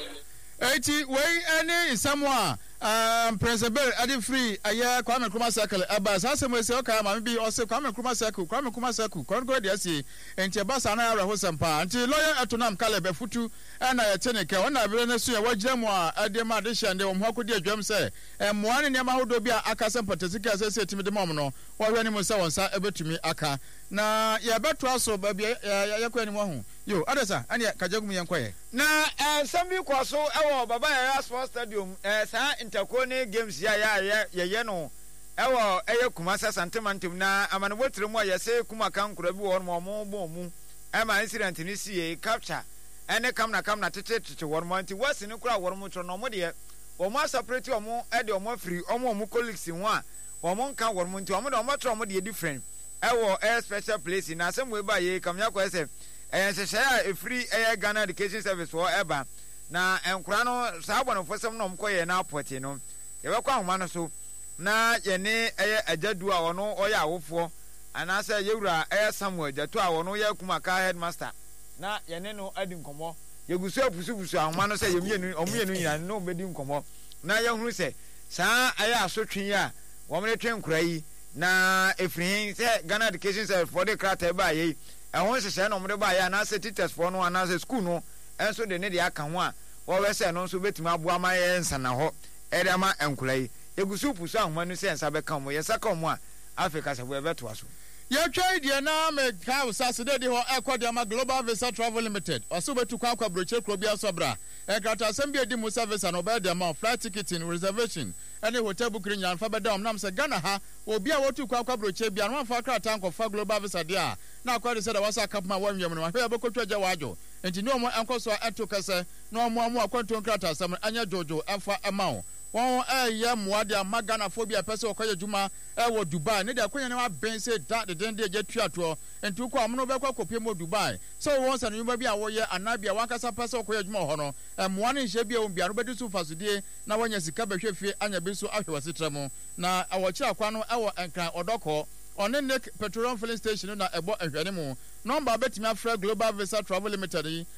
eighty way any somewhere um principal adi free aya Kwame Nkrumah circle aba sase mo se o ka ma bi o se Kwame Nkrumah circle Kwame Nkrumah circle kon go dey see enti ba sa na ara ho sampa enti lawyer atonam kale be futu na ye teneke ona bere na so ye wagire mo a ade ma de hye ande wo mo akodi adwam se mo ane ne ma hodo bi a aka sampa tesika se se timi de mom no wo hwe ni mo se wonsa ebetumi aka na ye beto aso ba bi ye kwa ni mo ho yo adesa ane kajagum ye nkwaye na eh sambi kwaso ewo baba ya sports stadium eh sa intercone games ya ya ya ye no ewo eye Kumasa Santemantum na amane botire mu ya se kuma kan kura bi won mo mo bo mu e ma incident ni sie capture ene kam na kam na tete tete won mo anti wasi ni kura won mo tro no mo de wo mo separate wo mo e de wo mo free wo mo mo colleagues ho a wo mo kan won mo nti wo mo de wo mo tro mo de different ewo a special place na asem we ba ye kam yakwa se eh se a free eh Ghana Education Service for eba na enkura no saa bonofo sem no mkoye na apoti no ye be kwa homa no so na ye ne eh ajadu a wono oya awofo anasa yewura eh Samuel jatu a wono ye kumaka headmaster na ye ne no adi nkomo ye gusu apusupusu ahoma no se ye mienu omienu nyina no bedi nkomo na ye hunu se saa aya asotwe a wo mre twen nkura yi na efrihin se Ghana Education Service for the krata ba ye ehon hyehyɛ no mre ba ya na se teachers for no na se school no enso de ne de aka ho a wo we se no nso betumi aboa ma ye nsa na ho ere ma enkulai egusu pusu ahoma no se nsa be ka mo ye saka mo a Africa se bo beto aso ye twa die na me ka usase de de ho ekode ma Global Visa Travel Limited oso betu kwa kwa broche kro bia sobra e krata asem edi mu service no be de ma flight ticketing reservation any hotel booking nyan fa be da omnam se Ghana ha obi a wotu kwa kwa broche bia no fa krata anko fa Global Visa de a na akwade se da wasa kapma wanwem no hwe abekotwa gya wajo enti no mo enkoso eto kase no mo mo akwanto krata asem anya jojo efa emawo won eye moade amagana phobia pese okoye juma e wo Dubai ne de akonya ne wa ben se da de den de tuato enti ko amno be kwa kopie mo Dubai so won sa no yuma bia wo ye anabia wankasa pese okoye juma ho no e moa ne hye bia wo bia no be du su fasudie na wanya sika behwe fie anya be so ahwe wasetrem na awochi akwa no e wo enkan odoko one Nick Petroleum Filling Station na ebo ehwane mu number betimi afra Global Visa Travel Limited